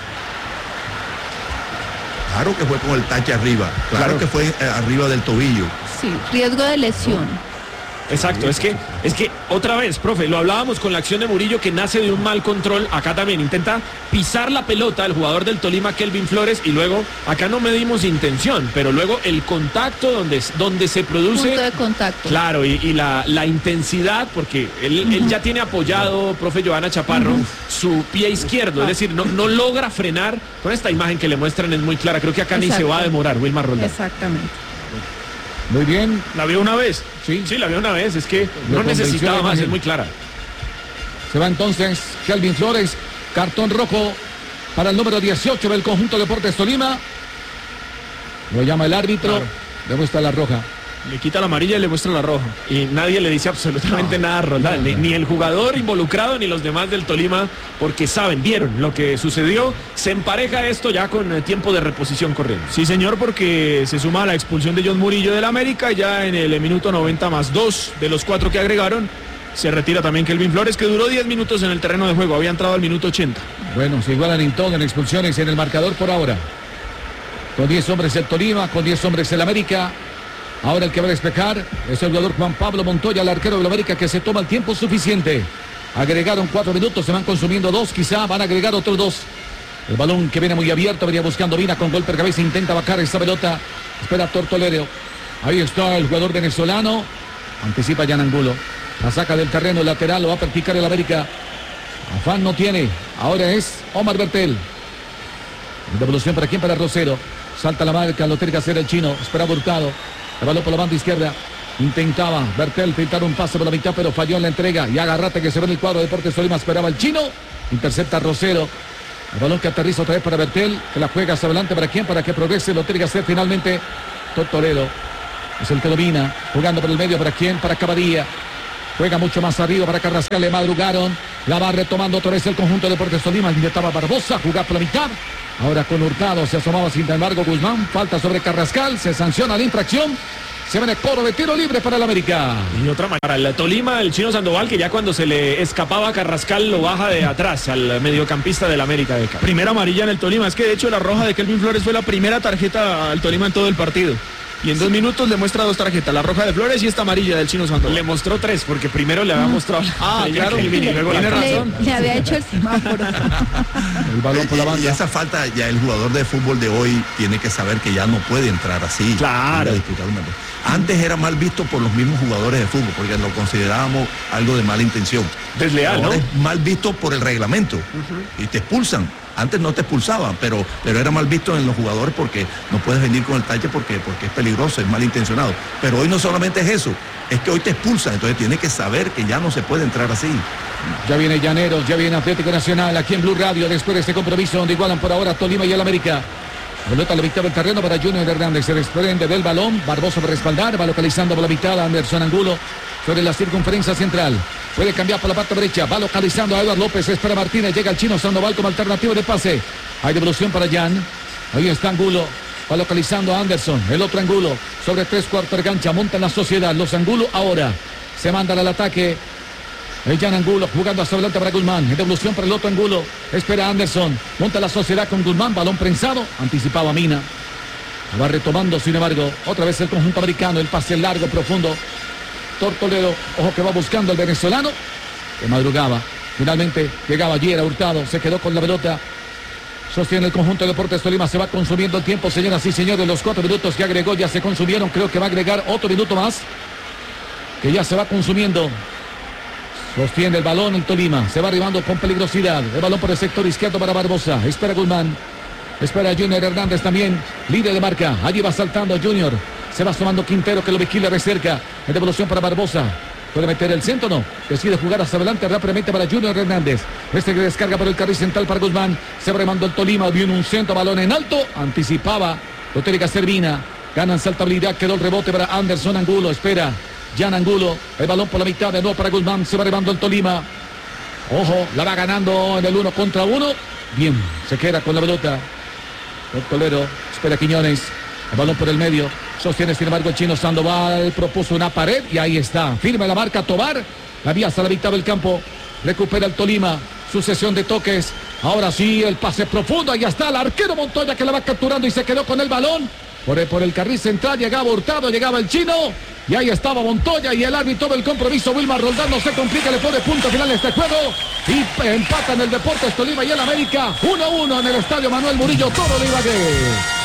Claro que fue con el tache arriba. Claro, Claro. que fue eh, arriba del tobillo. Sí, riesgo de lesión. Exacto, es que, es que otra vez, profe, lo hablábamos con la acción de Murillo que nace de un mal control, acá también intenta pisar la pelota el jugador del Tolima, Kelvin Flores, y luego, acá no medimos intención, pero luego el contacto donde, donde se produce... Punto de contacto. Claro, y, y la, la intensidad, porque él, él ya tiene apoyado, profe Johanna Chaparro, su pie izquierdo, es decir, no, no logra frenar, con esta imagen que le muestran es muy clara, creo que acá ni se Exacto. va a demorar, Wilmar Roldán. Exactamente. Muy bien. ¿La vio una vez? Sí. Sí, la vio una vez, es que Lo no necesitaba convenció la más, es imagen. muy clara. Se va entonces Kelvin Flores. Cartón rojo para el número dieciocho del conjunto Deportes Tolima. Lo llama el árbitro. Claro. Le muestra la roja. Le quita la amarilla y le muestra la roja. Y nadie le dice absolutamente nada a Roldán, ni, ni el jugador involucrado ni los demás del Tolima, porque saben, vieron lo que sucedió, se empareja esto ya con eh, tiempo de reposición corriendo. Sí, señor, porque se suma a la expulsión de John Murillo del América. Ya en el minuto noventa más dos de los cuatro que agregaron, se retira también Kelvin Flores, que duró diez minutos en el terreno de juego. Había entrado al minuto ochenta. Bueno, se igualan en todo en expulsiones en el marcador por ahora. Con diez hombres el Tolima, con diez hombres el América. Ahora el que va a despejar es el jugador Juan Pablo Montoya, el arquero del América, que se toma el tiempo suficiente. Agregaron cuatro minutos, se van consumiendo dos, quizá van a agregar otros dos. El balón que viene muy abierto, venía buscando Vina con golpe de cabeza, intenta bajar esta pelota. Espera Tortolero. Ahí está el jugador venezolano. Anticipa Jan Angulo. La saca del terreno lateral, lo va a practicar el América. Afán no tiene. Ahora es Omar Bertel. Devolución para quién, para Rosero. Salta la marca, lo tiene que hacer el chino. Esperaba Hurtado. El balón por la banda izquierda. Intentaba Bertel pintar un pase por la mitad, pero falló en la entrega. Y Agarrate, que se ve en el cuadro de Deportes Tolima, esperaba el chino. Intercepta Rosero. El balón que aterriza otra vez para Bertel, que la juega hacia adelante. ¿Para quién? Para que progrese. Lo tiene que hacer finalmente Tortoredo. Es el que domina. Jugando por el medio. ¿Para quién? Para Cavadía. Juega mucho más arriba para Carrascal. Le madrugaron. La va retomando otra vez el conjunto de Deportes Tolima. Intentaba Barbosa jugar por la mitad. Ahora con Hurtado se asomaba sin embargo Guzmán. Falta sobre Carrascal. Se sanciona la infracción. Se viene coro de tiro libre para el América. Y otra manera, el Tolima, el chino Sandoval, que ya cuando se le escapaba a Carrascal lo baja de atrás al mediocampista del América de Cali. Primera amarilla en el Tolima. Es que de hecho la roja de Kelvin Flores fue la primera tarjeta al Tolima en todo el partido. Y en dos minutos le muestra dos tarjetas, la roja de Flores y esta amarilla del chino Sandoval. Le mostró tres, porque primero le había mostrado la Ah, claro, Kelvin, y luego tiene la razón. Le, le había hecho el semáforo. El balón por la Y banda. esa falta, ya el jugador de fútbol de hoy tiene que saber que ya no puede entrar así. Claro. a disputar una- Antes era mal visto por los mismos jugadores de fútbol, porque lo considerábamos algo de mala intención. Desleal, Ahora ¿no? es mal visto por el reglamento y te expulsan. Antes no te expulsaban, pero, pero era mal visto en los jugadores porque no puedes venir con el tache porque, porque es peligroso, es malintencionado. Pero hoy no solamente es eso, es que hoy te expulsan, entonces tienes que saber que ya no se puede entrar así. Ya viene Llaneros, ya viene Atlético Nacional aquí en Blue Radio después de este compromiso donde igualan por ahora Tolima y el América. Pelota a la mitad del terreno para Junior Hernández. Se desprende del balón. Barbosa para respaldar. Va localizando por la mitad a Anderson Angulo sobre la circunferencia central. Puede cambiar por la parte derecha. Va localizando a Eduardo López. Espera Martínez. Llega el chino Sandoval como alternativa de pase. Hay devolución para Jan. Ahí está Angulo. Va localizando a Anderson. El otro Angulo sobre tres cuartos de cancha. Monta en la sociedad. Los Angulo ahora se mandan al ataque. El Jan Angulo jugando hacia adelante para Guzmán. En devolución para el otro Angulo. Espera a Anderson. Monta la sociedad con Guzmán. Balón prensado. Anticipaba Mina. Va retomando, sin embargo, otra vez el conjunto americano. El pase largo, profundo. Tortoledo. Ojo que va buscando el venezolano. Que madrugaba. Finalmente llegaba allí, era Hurtado. Se quedó con la pelota. Sostiene el conjunto de Deportes Tolima. Se va consumiendo el tiempo, señoras y señores. Los cuatro minutos que agregó ya se consumieron. Creo que va a agregar otro minuto más. Que ya se va consumiendo. Sostiene el balón en Tolima. Se va arribando con peligrosidad. El balón por el sector izquierdo para Barbosa. Espera Guzmán. Espera Junior Hernández también. Líder de marca. Allí va saltando Junior. Se va sumando Quintero que lo vigila de cerca. En devolución para Barbosa. ¿Puede meter el centro o no? Decide jugar hacia adelante rápidamente para Junior Hernández. Este que descarga por el carril central para Guzmán. Se va remando el Tolima. Viene un centro, balón en alto. Anticipaba. Lo tiene que hacer Vina. Ganan saltabilidad. Quedó el rebote para Anderson Angulo. Espera. Jan Angulo, el balón por la mitad, de nuevo para Guzmán, se va llevando el Tolima. Ojo, la va ganando en el uno contra uno. Bien, se queda con la pelota. El Tolero, espera Quiñones, el balón por el medio. Sostiene sin embargo el chino Sandoval, propuso una pared y ahí está. Firma la marca Tobar, la vía hasta la mitad del campo. Recupera el Tolima, sucesión de toques. Ahora sí, el pase profundo, ahí está el arquero Montoya que la va capturando y se quedó con el balón. Por el, por el carril central llegaba Hurtado, llegaba el chino. Y ahí estaba Montoya y el árbitro del compromiso, Wilmar Roldán, no se complica, le pone punto final a este juego. Y empatan el Deportes Tolima y el América. uno a uno en el estadio Manuel Murillo Toro de Ibagué.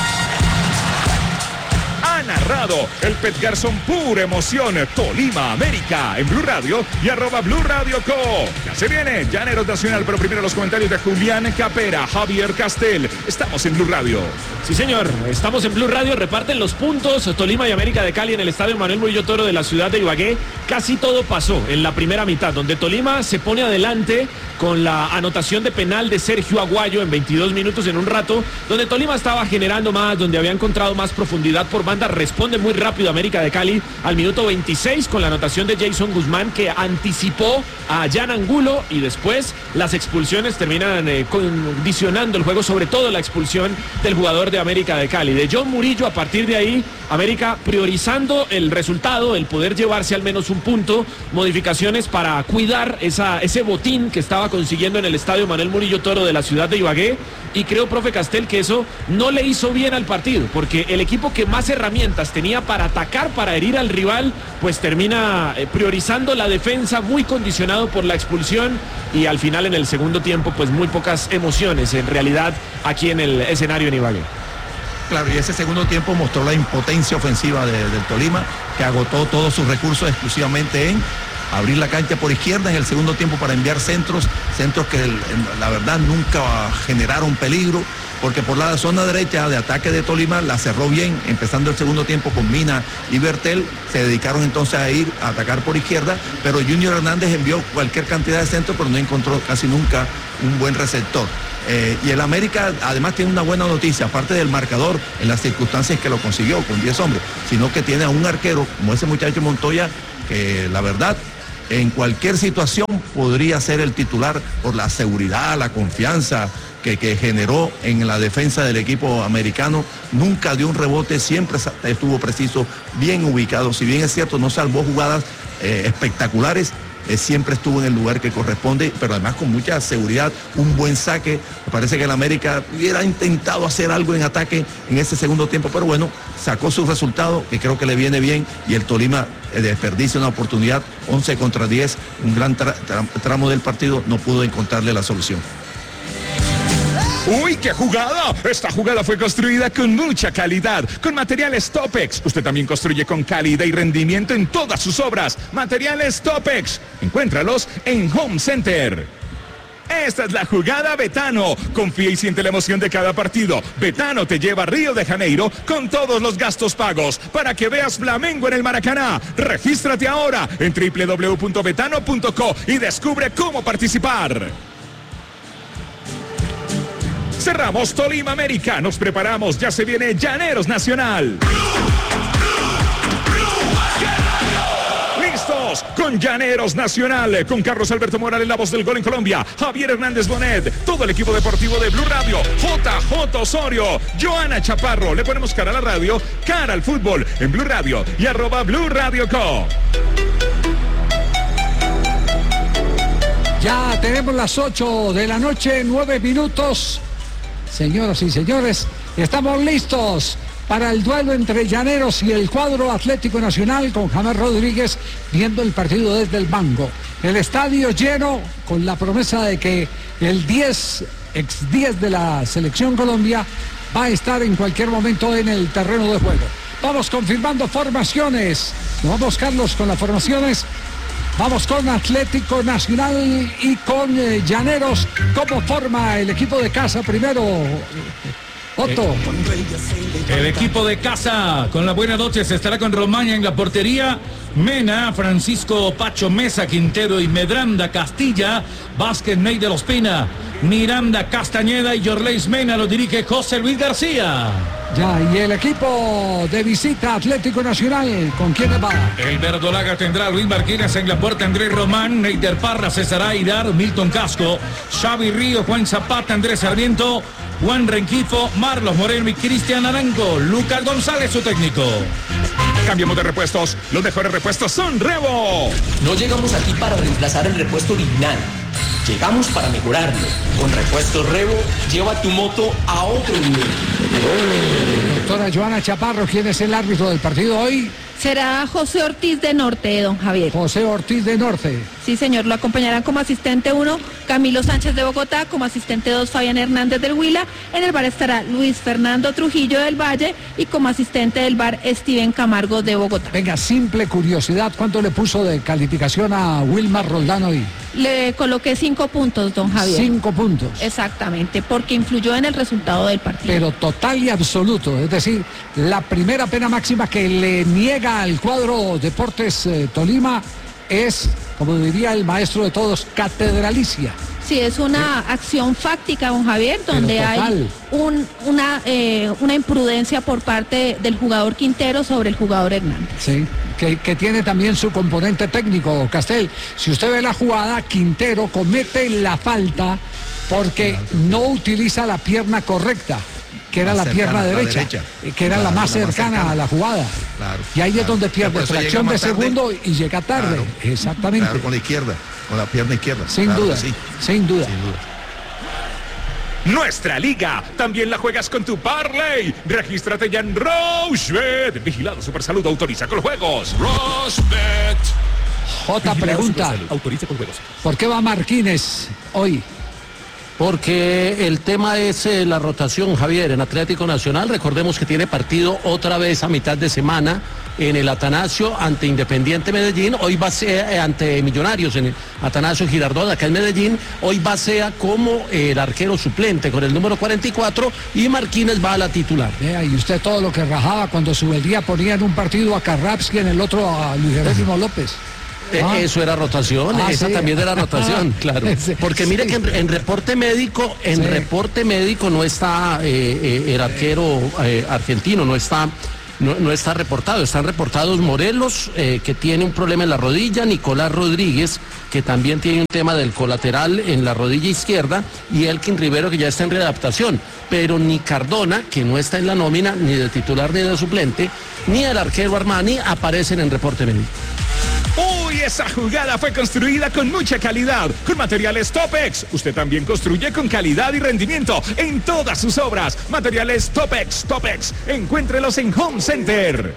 Ha narrado el Pet Garzón, pura emoción. Tolima América en Blue Radio y arroba Blue Radio Co. Ya se viene Llaneros Nacional, pero primero los comentarios de Julián Capera, Javier Castel. Estamos en Blue Radio. Sí, señor, estamos en Blue Radio, reparten los puntos Tolima y América de Cali en el estadio Manuel Murillo Toro de la ciudad de Ibagué. Casi todo pasó en la primera mitad, donde Tolima se pone adelante con la anotación de penal de Sergio Aguayo en veintidós minutos en un rato, donde Tolima estaba generando más, donde había encontrado más profundidad por banda. Responde muy rápido América de Cali al minuto veintiséis con la anotación de Jason Guzmán, que anticipó a Jan Angulo, y después las expulsiones terminan eh, condicionando el juego, sobre todo la expulsión del jugador de América de Cali, de John Murillo. A partir de ahí, América priorizando el resultado, el poder llevarse al menos un punto, modificaciones para cuidar esa, ese botín que estaba consiguiendo en el estadio Manuel Murillo Toro de la ciudad de Ibagué. Y creo, profe Castel, que eso no le hizo bien al partido, porque el equipo que más herramientas tenía para atacar, para herir al rival, pues termina eh, priorizando la defensa, muy condicionado por la expulsión, y al final en el segundo tiempo pues muy pocas emociones en realidad aquí en el escenario en Ibagué. Claro, y ese segundo tiempo mostró la impotencia ofensiva de, del Tolima, que agotó todos sus recursos exclusivamente en abrir la cancha por izquierda en el segundo tiempo para enviar centros, centros que el, la verdad nunca generaron peligro, porque por la zona derecha de ataque de Tolima la cerró bien, empezando el segundo tiempo con Mina y Bertel, se dedicaron entonces a ir a atacar por izquierda, pero Junior Hernández envió cualquier cantidad de centros, pero no encontró casi nunca un buen receptor. Eh, y el América además tiene una buena noticia, aparte del marcador, en las circunstancias que lo consiguió con diez hombres, sino que tiene a un arquero como ese muchacho Montoya, que la verdad en cualquier situación podría ser el titular por la seguridad, la confianza que, que generó en la defensa del equipo americano. Nunca dio un rebote, siempre estuvo preciso, bien ubicado. Si bien es cierto, no salvó jugadas eh, espectaculares, eh, siempre estuvo en el lugar que corresponde, pero además con mucha seguridad, un buen saque. Me parece que el América hubiera intentado hacer algo en ataque en ese segundo tiempo, pero bueno, sacó su resultado, que creo que le viene bien, y el Tolima eh, desperdicia una oportunidad, once contra diez, un gran tra tra tramo del partido, no pudo encontrarle la solución. ¡Uy, qué jugada! Esta jugada fue construida con mucha calidad, con materiales Topex. Usted también construye con calidad y rendimiento en todas sus obras. Materiales Topex. Encuéntralos en Home Center. Esta es la jugada Betano. Confía y siente la emoción de cada partido. Betano te lleva a Río de Janeiro con todos los gastos pagos para que veas Flamengo en el Maracaná. Regístrate ahora en doble u doble u doble u punto betano punto co y descubre cómo participar. Cerramos Tolima América, nos preparamos, ya se viene Llaneros Nacional. Listos con Llaneros Nacional, con Carlos Alberto Morales, la voz del gol en Colombia, Javier Hernández Bonet, todo el equipo deportivo de Blue Radio, J J Osorio, Joana Chaparro, le ponemos cara a la radio, cara al fútbol en Blue Radio y arroba Blue Radio Co. Ya tenemos las ocho de la noche, nueve minutos. Señoras y señores, estamos listos para el duelo entre Llaneros y el cuadro Atlético Nacional, con James Rodríguez viendo el partido desde el banco. El estadio lleno, con la promesa de que el diez, ex diez de la Selección Colombia va a estar en cualquier momento en el terreno de juego. Vamos confirmando formaciones. Nos vamos, Carlos, con las formaciones. Vamos con Atlético Nacional y con eh, Llaneros. ¿Cómo forma el equipo de casa primero, Otto? El equipo de casa, con la buena noche, se estará con Romaña en la portería. Mena, Francisco Pacho Mesa, Quintero y Medranda, Castilla, Vázquez, Ney de los Pina, Miranda, Castañeda y Yorleis Mena. Lo dirige José Luis García. Ya, y el equipo de visita Atlético Nacional, ¿con quién va? El verdolaga tendrá a Luis Martínez en la puerta, Andrés Román, Neider Parra, César Aidar, Milton Casco, Xavi Río, Juan Zapata, Andrés Sarmiento, Juan Renquifo, Marlos Moreno y Cristian Arango. Lucas González, su técnico. Cambiamos de repuestos, los mejores repuestos son Revo. No llegamos aquí para reemplazar el repuesto original. Llegamos para mejorarlo. Con Repuestos Revo, lleva tu moto a otro nivel. Doctora Joana Chaparro, ¿quién es el árbitro del partido hoy? Será José Ortiz de Norte, don Javier. José Ortiz de Norte. Sí, señor, lo acompañarán como asistente uno Camilo Sánchez de Bogotá, como asistente dos Fabián Hernández del Huila. En el bar estará Luis Fernando Trujillo del Valle y como asistente del bar Steven Camargo de Bogotá. Venga, simple curiosidad, ¿cuánto le puso de calificación a Wilmar Roldán hoy? Le coloqué cinco puntos, don Javier. Cinco puntos. Exactamente, porque influyó en el resultado del partido. Pero total y absoluto, es decir, la primera pena máxima que le niega al cuadro Deportes eh, Tolima es, como diría el maestro de todos, catedralicia. Sí, es una ¿Sí? acción fáctica, don Javier, donde hay un, una, eh, una imprudencia por parte del jugador Quintero sobre el jugador Hernández. Sí, que, que tiene también su componente técnico, Castel. Si usted ve la jugada, Quintero comete la falta porque claro, no utiliza la pierna correcta, que era la pierna derecha, derecha, que era claro, la más cercana, más cercana a la jugada. Claro, y ahí claro. es donde pierde fracción de segundo y llega tarde. Claro, exactamente. Claro, con la izquierda, con la pierna izquierda. Sin claro duda, sí. sin duda. Sin duda. Nuestra liga, también la juegas con tu Parley. Regístrate ya en Rochebet. Vigilado Supersalud, autoriza con juegos. Rochebet. J pregunta, autoriza con juegos. ¿Por qué va Martínez hoy? Porque el tema es eh, la rotación, Javier, en Atlético Nacional. Recordemos que tiene partido otra vez a mitad de semana en el Atanasio ante Independiente Medellín. Hoy va a ser eh, ante Millonarios en el Atanasio Girardot, acá en Medellín. Hoy va a ser como eh, el arquero suplente con el número cuarenta y cuatro y Marquínez va a la titular. Vea, y usted todo lo que rajaba cuando Subeldía ponía en un partido a Carrapsky, en el otro a Luis Jerónimo López. Ah. Eso era rotación, ah, esa sí. también era rotación, claro. Porque mire que en, en reporte médico, en sí. reporte médico no está eh, eh, el arquero eh, argentino, no está, no, no está reportado. Están reportados Morelos, eh, que tiene un problema en la rodilla, Nicolás Rodríguez, que también tiene un tema del colateral en la rodilla izquierda, y Elkin Rivero, que ya está en readaptación. Pero ni Cardona, que no está en la nómina, ni de titular ni de suplente, ni el arquero Armani aparecen en reporte médico. Uy, esa jugada fue construida con mucha calidad, con materiales Topex. Usted también construye con calidad y rendimiento en todas sus obras. Materiales Topex, Topex. Encuéntrelos en Home Center.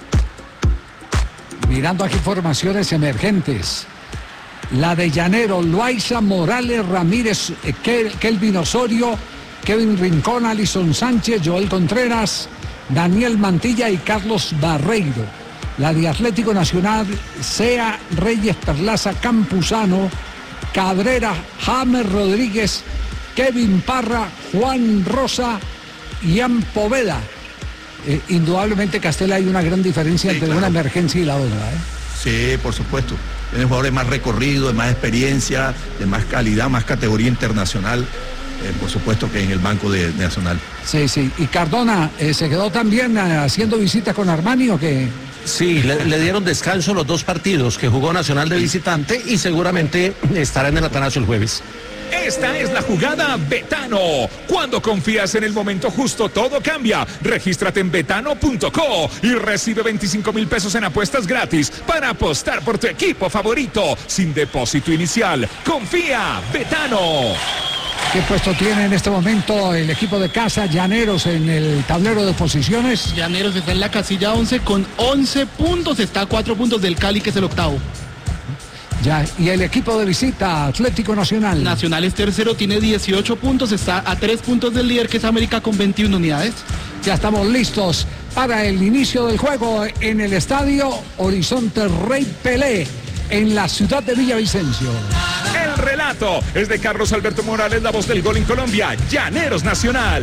Mirando aquí formaciones emergentes. La de Llanero, Loaiza, Morales, Ramírez, Kel, Kelvin Osorio, Kevin Rincón, Alison Sánchez, Joel Contreras, Daniel Mantilla y Carlos Barreiro. La de Atlético Nacional, Sea, Reyes, Perlaza, Campuzano, Cabrera, James Rodríguez, Kevin Parra, Juan Rosa y Ian Poveda. Eh, indudablemente, Castela, hay una gran diferencia sí, entre claro. una emergencia y la otra. ¿eh? Sí, por supuesto. Tienen jugadores más recorrido, de más experiencia, de más calidad, más categoría internacional. Eh, por supuesto que en el banco de, de Nacional. Sí, sí. ¿Y Cardona eh, se quedó también eh, haciendo visitas con Armani o qué? Sí, le, le dieron descanso los dos partidos que jugó Nacional de visitante y seguramente estará en el Atanasio el jueves. Esta es la jugada Betano. Cuando confías en el momento justo, todo cambia. Regístrate en betano punto co y recibe veinticinco mil pesos en apuestas gratis para apostar por tu equipo favorito sin depósito inicial. Confía, Betano. ¿Qué puesto tiene en este momento el equipo de casa Llaneros en el tablero de posiciones? Llaneros está en la casilla once con once puntos, está a cuatro puntos del Cali, que es el octavo. Ya, y el equipo de visita, Atlético Nacional. Nacional es tercero, tiene dieciocho puntos, está a tres puntos del líder, que es América, con veintiuna unidades. Ya estamos listos para el inicio del juego en el estadio Horizonte Rey Pelé, en la ciudad de Villavicencio. El relato es de Carlos Alberto Morales, la voz del gol en Colombia. Llaneros Nacional.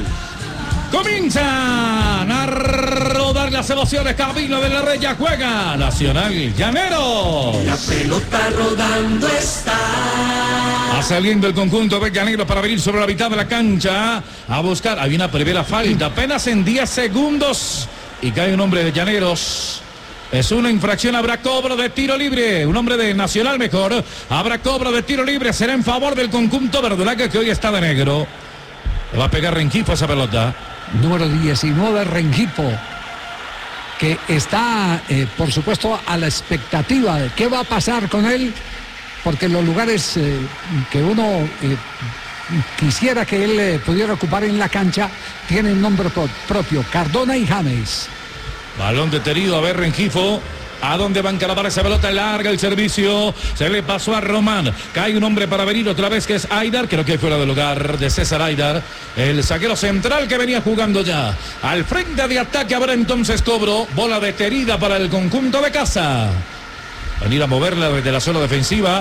Comienzan a rodar las emociones. Camino de la Rey, juega Nacional Llaneros. La pelota rodando está. Va saliendo el conjunto de Llaneros para venir sobre la mitad de la cancha a buscar. Hay una primera falta apenas en diez segundos y cae un hombre de Llaneros. Es una infracción, habrá cobro de tiro libre. Un hombre de Nacional mejor. Habrá cobro de tiro libre. Será en favor del conjunto verdolaga, que hoy está de negro. Le va a pegar Rengifo a esa pelota. Número diecinueve, Rengifo, que está, eh, por supuesto, a la expectativa de qué va a pasar con él, porque los lugares eh, que uno eh, quisiera que él eh, pudiera ocupar en la cancha tienen nombre pro- propio, Cardona y James. Balón detenido, a ver Rengifo. ¿A dónde va a encarar esa pelota? Larga el servicio. Se le pasó a Román. Cae un hombre para venir otra vez, que es Aidar. Creo que fuera del lugar de César Aidar. El zaguero central que venía jugando ya. Al frente de ataque habrá entonces cobro. Bola detenida para el conjunto de casa. Venir a moverla desde la zona defensiva.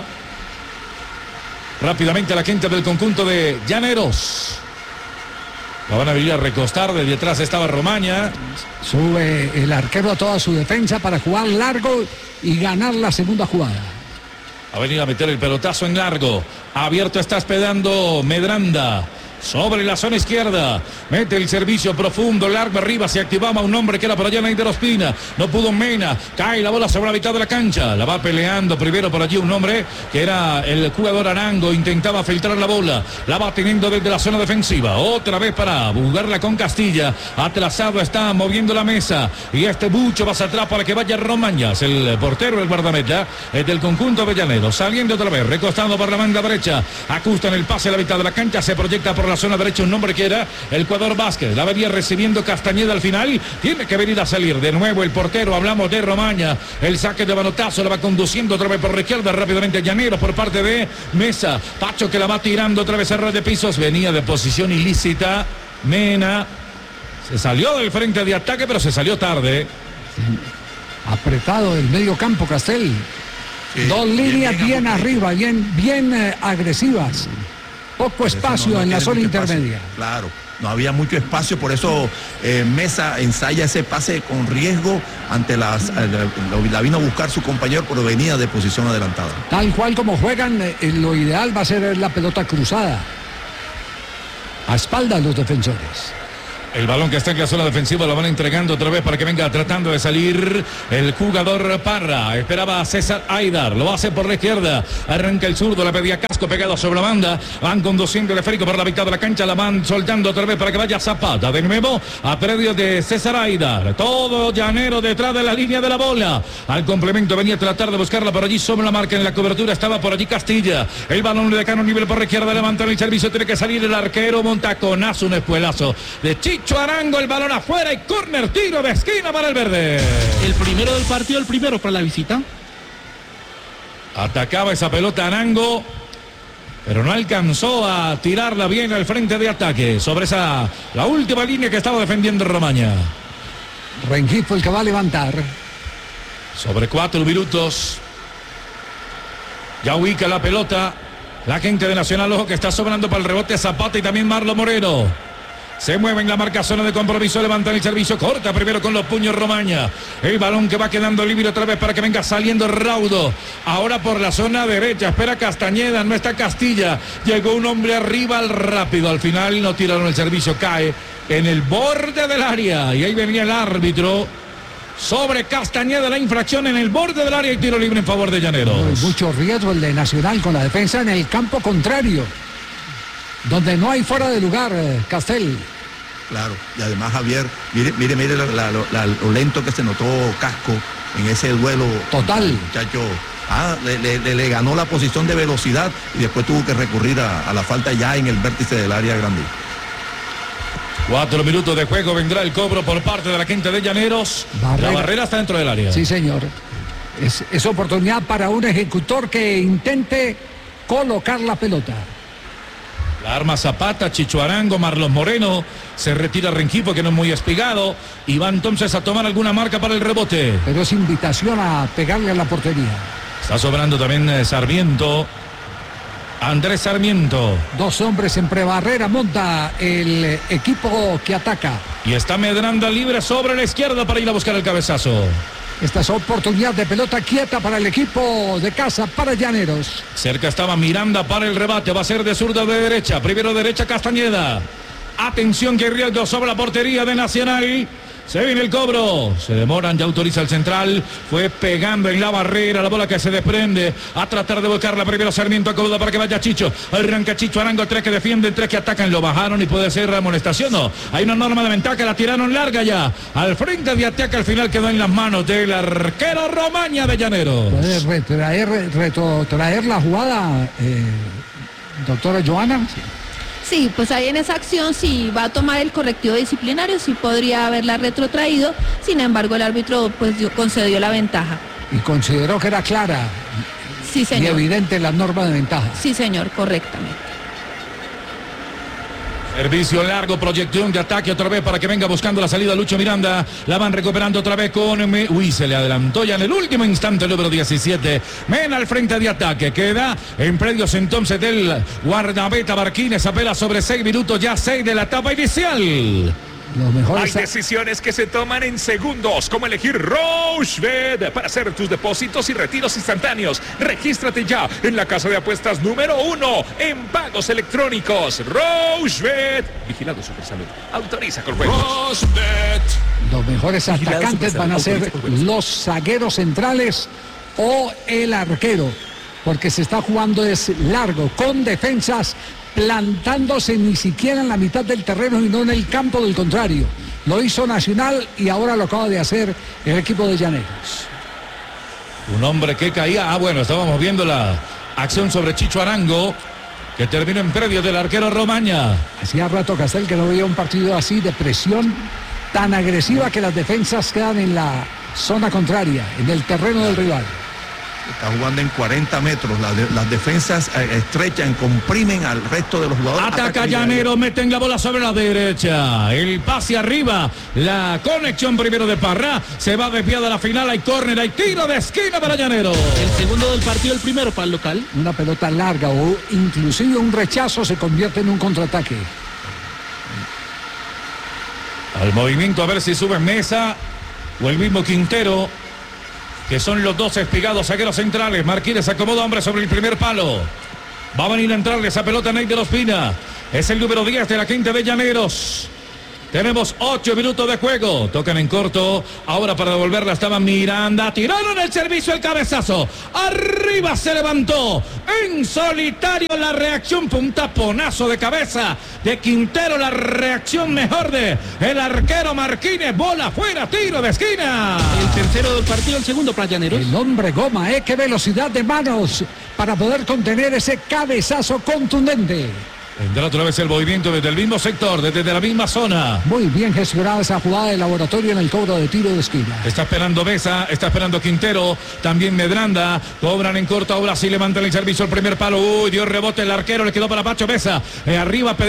Rápidamente la gente del conjunto de Llaneros. La van a venir a recostar. De detrás estaba Romaña. Sube el arquero a toda su defensa para jugar largo y ganar la segunda jugada. Va a venir a meter el pelotazo en largo. Abierto está esperando Medranda. Sobre la zona izquierda. Mete el servicio profundo, largo arriba. Se activaba un hombre que era por allá, Neider Ospina. No pudo Mena. Cae la bola sobre la mitad de la cancha. La va peleando primero por allí un hombre que era el jugador Arango. Intentaba filtrar la bola. La va teniendo desde la zona defensiva. Otra vez para jugarla con Castilla. Atrasado está moviendo la mesa. Y este bucho va hacia atrás para que vaya Romañas. El portero, el guardameta, es del conjunto avellanero. Saliendo otra vez. Recostando por la banda derecha. Ajusta en el pase a la mitad de la cancha. Se proyecta por la la zona derecha un nombre que era el Ecuador Vázquez. La venía recibiendo Castañeda al final. Tiene que venir a salir de nuevo el portero. Hablamos de Romaña. El saque de manotazo lo va conduciendo otra vez por la izquierda. Rápidamente Llanero por parte de Mesa. Pacho que la va tirando otra vez a red de pisos. Venía de posición ilícita. Mena. Se salió del frente de ataque, pero se salió tarde. Apretado del medio campo, Castel. Sí, Dos bien, líneas bien, bien arriba, bien, bien eh, agresivas. Poco espacio no, no en la zona intermedia. Espacio. Claro, no había mucho espacio, por eso eh, Mesa ensaya ese pase con riesgo ante las. Eh, la, la vino a buscar su compañero, pero venía de posición adelantada. Tal cual como juegan, eh, lo ideal va a ser la pelota cruzada. A espaldas los defensores. El balón que está en la zona defensiva lo van entregando otra vez para que venga tratando de salir el jugador Parra. Esperaba a César Aidar, lo hace por la izquierda. Arranca el zurdo, la pedía Casco pegado sobre la banda. Van conduciendo el esférico por la mitad de la cancha, la van soltando otra vez para que vaya Zapata. De nuevo a predio de César Aidar. Todo Llanero detrás de la línea de la bola. Al complemento venía a tratar de buscarla por allí sobre la marca. En la cobertura estaba por allí Castilla. El balón de Cano nivel por la izquierda, levantan el servicio, tiene que salir el arquero. Montaconazo, un espuelazo de Chicho Arango, el balón afuera y córner, tiro de esquina para el verde. El primero del partido, el primero para la visita. Atacaba esa pelota Arango, pero no alcanzó a tirarla bien al frente de ataque. Sobre esa, la última línea que estaba defendiendo Romaña. Rengifo el que va a levantar. Sobre cuatro minutos. Ya ubica la pelota la gente de Nacional, ojo que está sobrando para el rebote Zapata y también Marlon Moreno. Se mueve en la marca zona de compromiso, levanta el servicio, corta primero con los puños Romaña. El balón que va quedando libre otra vez para que venga saliendo Raudo. Ahora por la zona derecha, espera Castañeda, no está Castilla. Llegó un hombre arriba al rápido, al final no tiraron el servicio, cae en el borde del área. Y ahí venía el árbitro sobre Castañeda, la infracción en el borde del área y tiro libre en favor de Llaneros. Mucho riesgo el de Nacional con la defensa en el campo contrario, donde no hay fuera de lugar, eh, Castel. Claro, y además Javier, mire, mire, mire la, la, la, lo lento que se notó Casco en ese duelo. Total. Muchacho, ah, le, le, le ganó la posición de velocidad y después tuvo que recurrir a, a la falta ya en el vértice del área grande. Cuatro minutos de juego, vendrá el cobro por parte de la gente de Llaneros. Barrera. La barrera está dentro del área. Sí, señor. Es, es oportunidad para un ejecutor que intente colocar la pelota. La arma Zapata, Chicho Arango, Marlon Moreno. Se retira Rengifo, que no es muy espigado. Y va entonces a tomar alguna marca para el rebote. Pero es invitación a pegarle a la portería. Está sobrando también eh, Sarmiento. Andrés Sarmiento. Dos hombres en prebarrera, monta el equipo que ataca. Y está Medranda libre sobre la izquierda para ir a buscar el cabezazo. Esta es oportunidad de pelota quieta para el equipo de casa, para Llaneros. Cerca estaba Miranda para el rebate, va a ser de zurda de derecha. Primero derecha Castañeda. Atención que riesgo sobre la portería de Nacional. Se viene el cobro, se demoran, ya autoriza el central, fue pegando en la barrera, la bola que se desprende, a tratar de buscar la primera Sarmiento acomoda para que vaya Chicho, arranca Chicho Arango, tres que defienden, tres que atacan, lo bajaron y puede ser amonestación, no, hay una norma de ventaja, la tiraron larga ya, al frente de ataque, al final quedó en las manos del arquero Romaña de Llaneros. ¿Puede retraer, retrotraer la jugada, eh, doctora Joana? Sí. Sí, pues ahí en esa acción sí va a tomar el correctivo disciplinario, sí podría haberla retrotraído, sin embargo el árbitro pues dio, concedió la ventaja. Y consideró que era clara. Sí, señor. Y evidente la norma de ventaja. Sí, señor, correctamente. Servicio largo, proyección de ataque otra vez para que venga buscando la salida Lucho Miranda. La van recuperando otra vez con... Uy, se le adelantó ya en el último instante el número diecisiete. Mena al frente de ataque. Queda en predios entonces del guardameta Barquines. Apela sobre seis minutos, ya seis de la etapa inicial. Los mejores... Hay decisiones que se toman en segundos, como elegir Rochebet para hacer tus depósitos y retiros instantáneos. Regístrate ya en la casa de apuestas número uno en pagos electrónicos. Rochebet. Vigilado Supersalud. Autoriza con juegos. Rochebet. Los mejores atacantes van a ser los zagueros centrales o el arquero, porque se está jugando es largo, con defensas plantándose ni siquiera en la mitad del terreno y no en el campo del contrario. Lo hizo Nacional y ahora lo acaba de hacer el equipo de Llaneros. Un hombre que caía, ah bueno, estábamos viendo la acción sobre Chicho Arango. que terminó en predio del arquero Romaña. Hacía rato, Castel, que no veía un partido así de presión tan agresiva que las defensas quedan en la zona contraria, en el terreno del rival. Está jugando en cuarenta metros, las, de, las defensas eh, estrechan, comprimen al resto de los jugadores. Ataca Llanero, meten la bola sobre la derecha, el pase arriba, la conexión primero de Parra, se va desviada a la final, hay córner, hay tiro de esquina para Llanero. El segundo del partido, el primero para el local. Una pelota larga o inclusive un rechazo se convierte en un contraataque. Al movimiento a ver si sube Mesa o el mismo Quintero, que son los dos espigados zagueros centrales. Marquínez acomoda hombre sobre el primer palo. Va a venir a entrarle esa pelota a Ney de Ospina. Es el número diez de la quinta de Llaneros. Tenemos ocho minutos de juego. Tocan en corto. Ahora para devolverla estaba Miranda. Tiraron el servicio, el cabezazo. Arriba se levantó. En solitario la reacción. Un taponazo de cabeza de Quintero. La reacción mejor de el arquero Marquínez. Bola fuera, tiro de esquina. El tercero del partido, el segundo para Llaneros. El hombre Goma, ¿eh? Qué velocidad de manos para poder contener ese cabezazo contundente. Vendrá otra vez el movimiento desde el mismo sector, desde la misma zona. Muy bien gestionada esa jugada de laboratorio en el cobro de tiro de esquina. Está esperando Mesa, está esperando Quintero, también Medranda. Cobran en corto, ahora sí levantan el servicio el primer palo. Uy, dio rebote el arquero, le quedó para Pacho Mesa. Eh, arriba